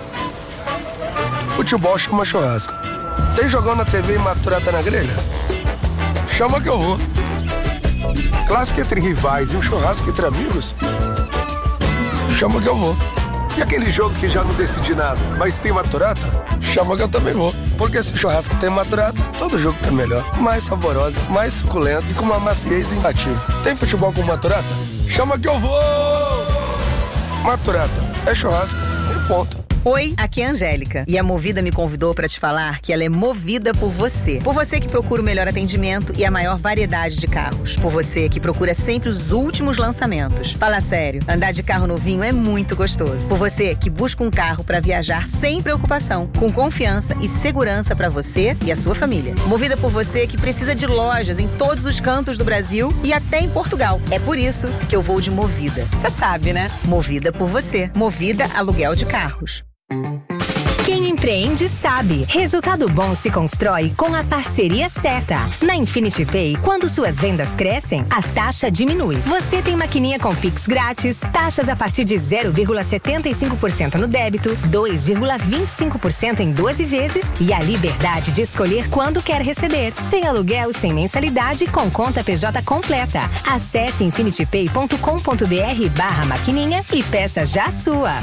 Futebol chama churrasco. Tem jogão na TV e maturata na grelha? Chama que eu vou. Clássico entre rivais e um churrasco entre amigos? Chama que eu vou. E aquele jogo que já não decidi nada, mas tem maturata? Chama que eu também vou. Porque se churrasco tem maturata, todo jogo fica melhor. Mais saboroso, mais suculento e com uma maciez imbatível. Tem futebol com maturata? Chama que eu vou! Maturata é churrasco e ponto. Oi, aqui é a Angélica e a Movida me convidou para te falar que ela é movida por você. Por você que procura o melhor atendimento e a maior variedade de carros. Por você que procura sempre os últimos lançamentos. Fala sério, andar de carro novinho é muito gostoso. Por você que busca um carro para viajar sem preocupação, com confiança e segurança para você e a sua família. Movida por você que precisa de lojas em todos os cantos do Brasil e até em Portugal. É por isso que eu vou de Movida. Você sabe, né? Movida por você. Movida Aluguel de Carros. Quem empreende sabe. Resultado bom se constrói com a parceria certa. Na Infinity Pay, quando suas vendas crescem, a taxa diminui. Você tem maquininha com Pix grátis, taxas a partir de 0,75% no débito, 2,25% em 12 vezes e a liberdade de escolher quando quer receber. Sem aluguel, sem mensalidade, com conta PJ completa. Acesse infinitypay.com.br/maquininha e peça já a sua.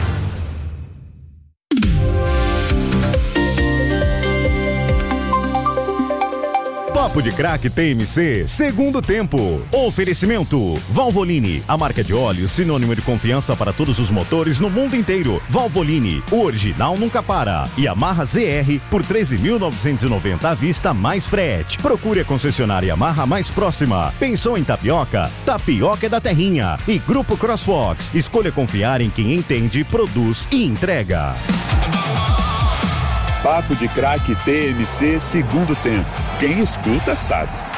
Papo de Craque TMC, segundo tempo. Oferecimento: Valvoline, a marca de óleo sinônimo de confiança para todos os motores no mundo inteiro. Valvoline, o original nunca para. E Yamaha ZR por 13.990 à vista mais frete. Procure a concessionária Yamaha mais próxima. Pensou em tapioca? Tapioca é da terrinha. E Grupo CrossFox, escolha confiar em quem entende, produz e entrega. Papo de Craque TMC, segundo tempo. Quem escuta sabe.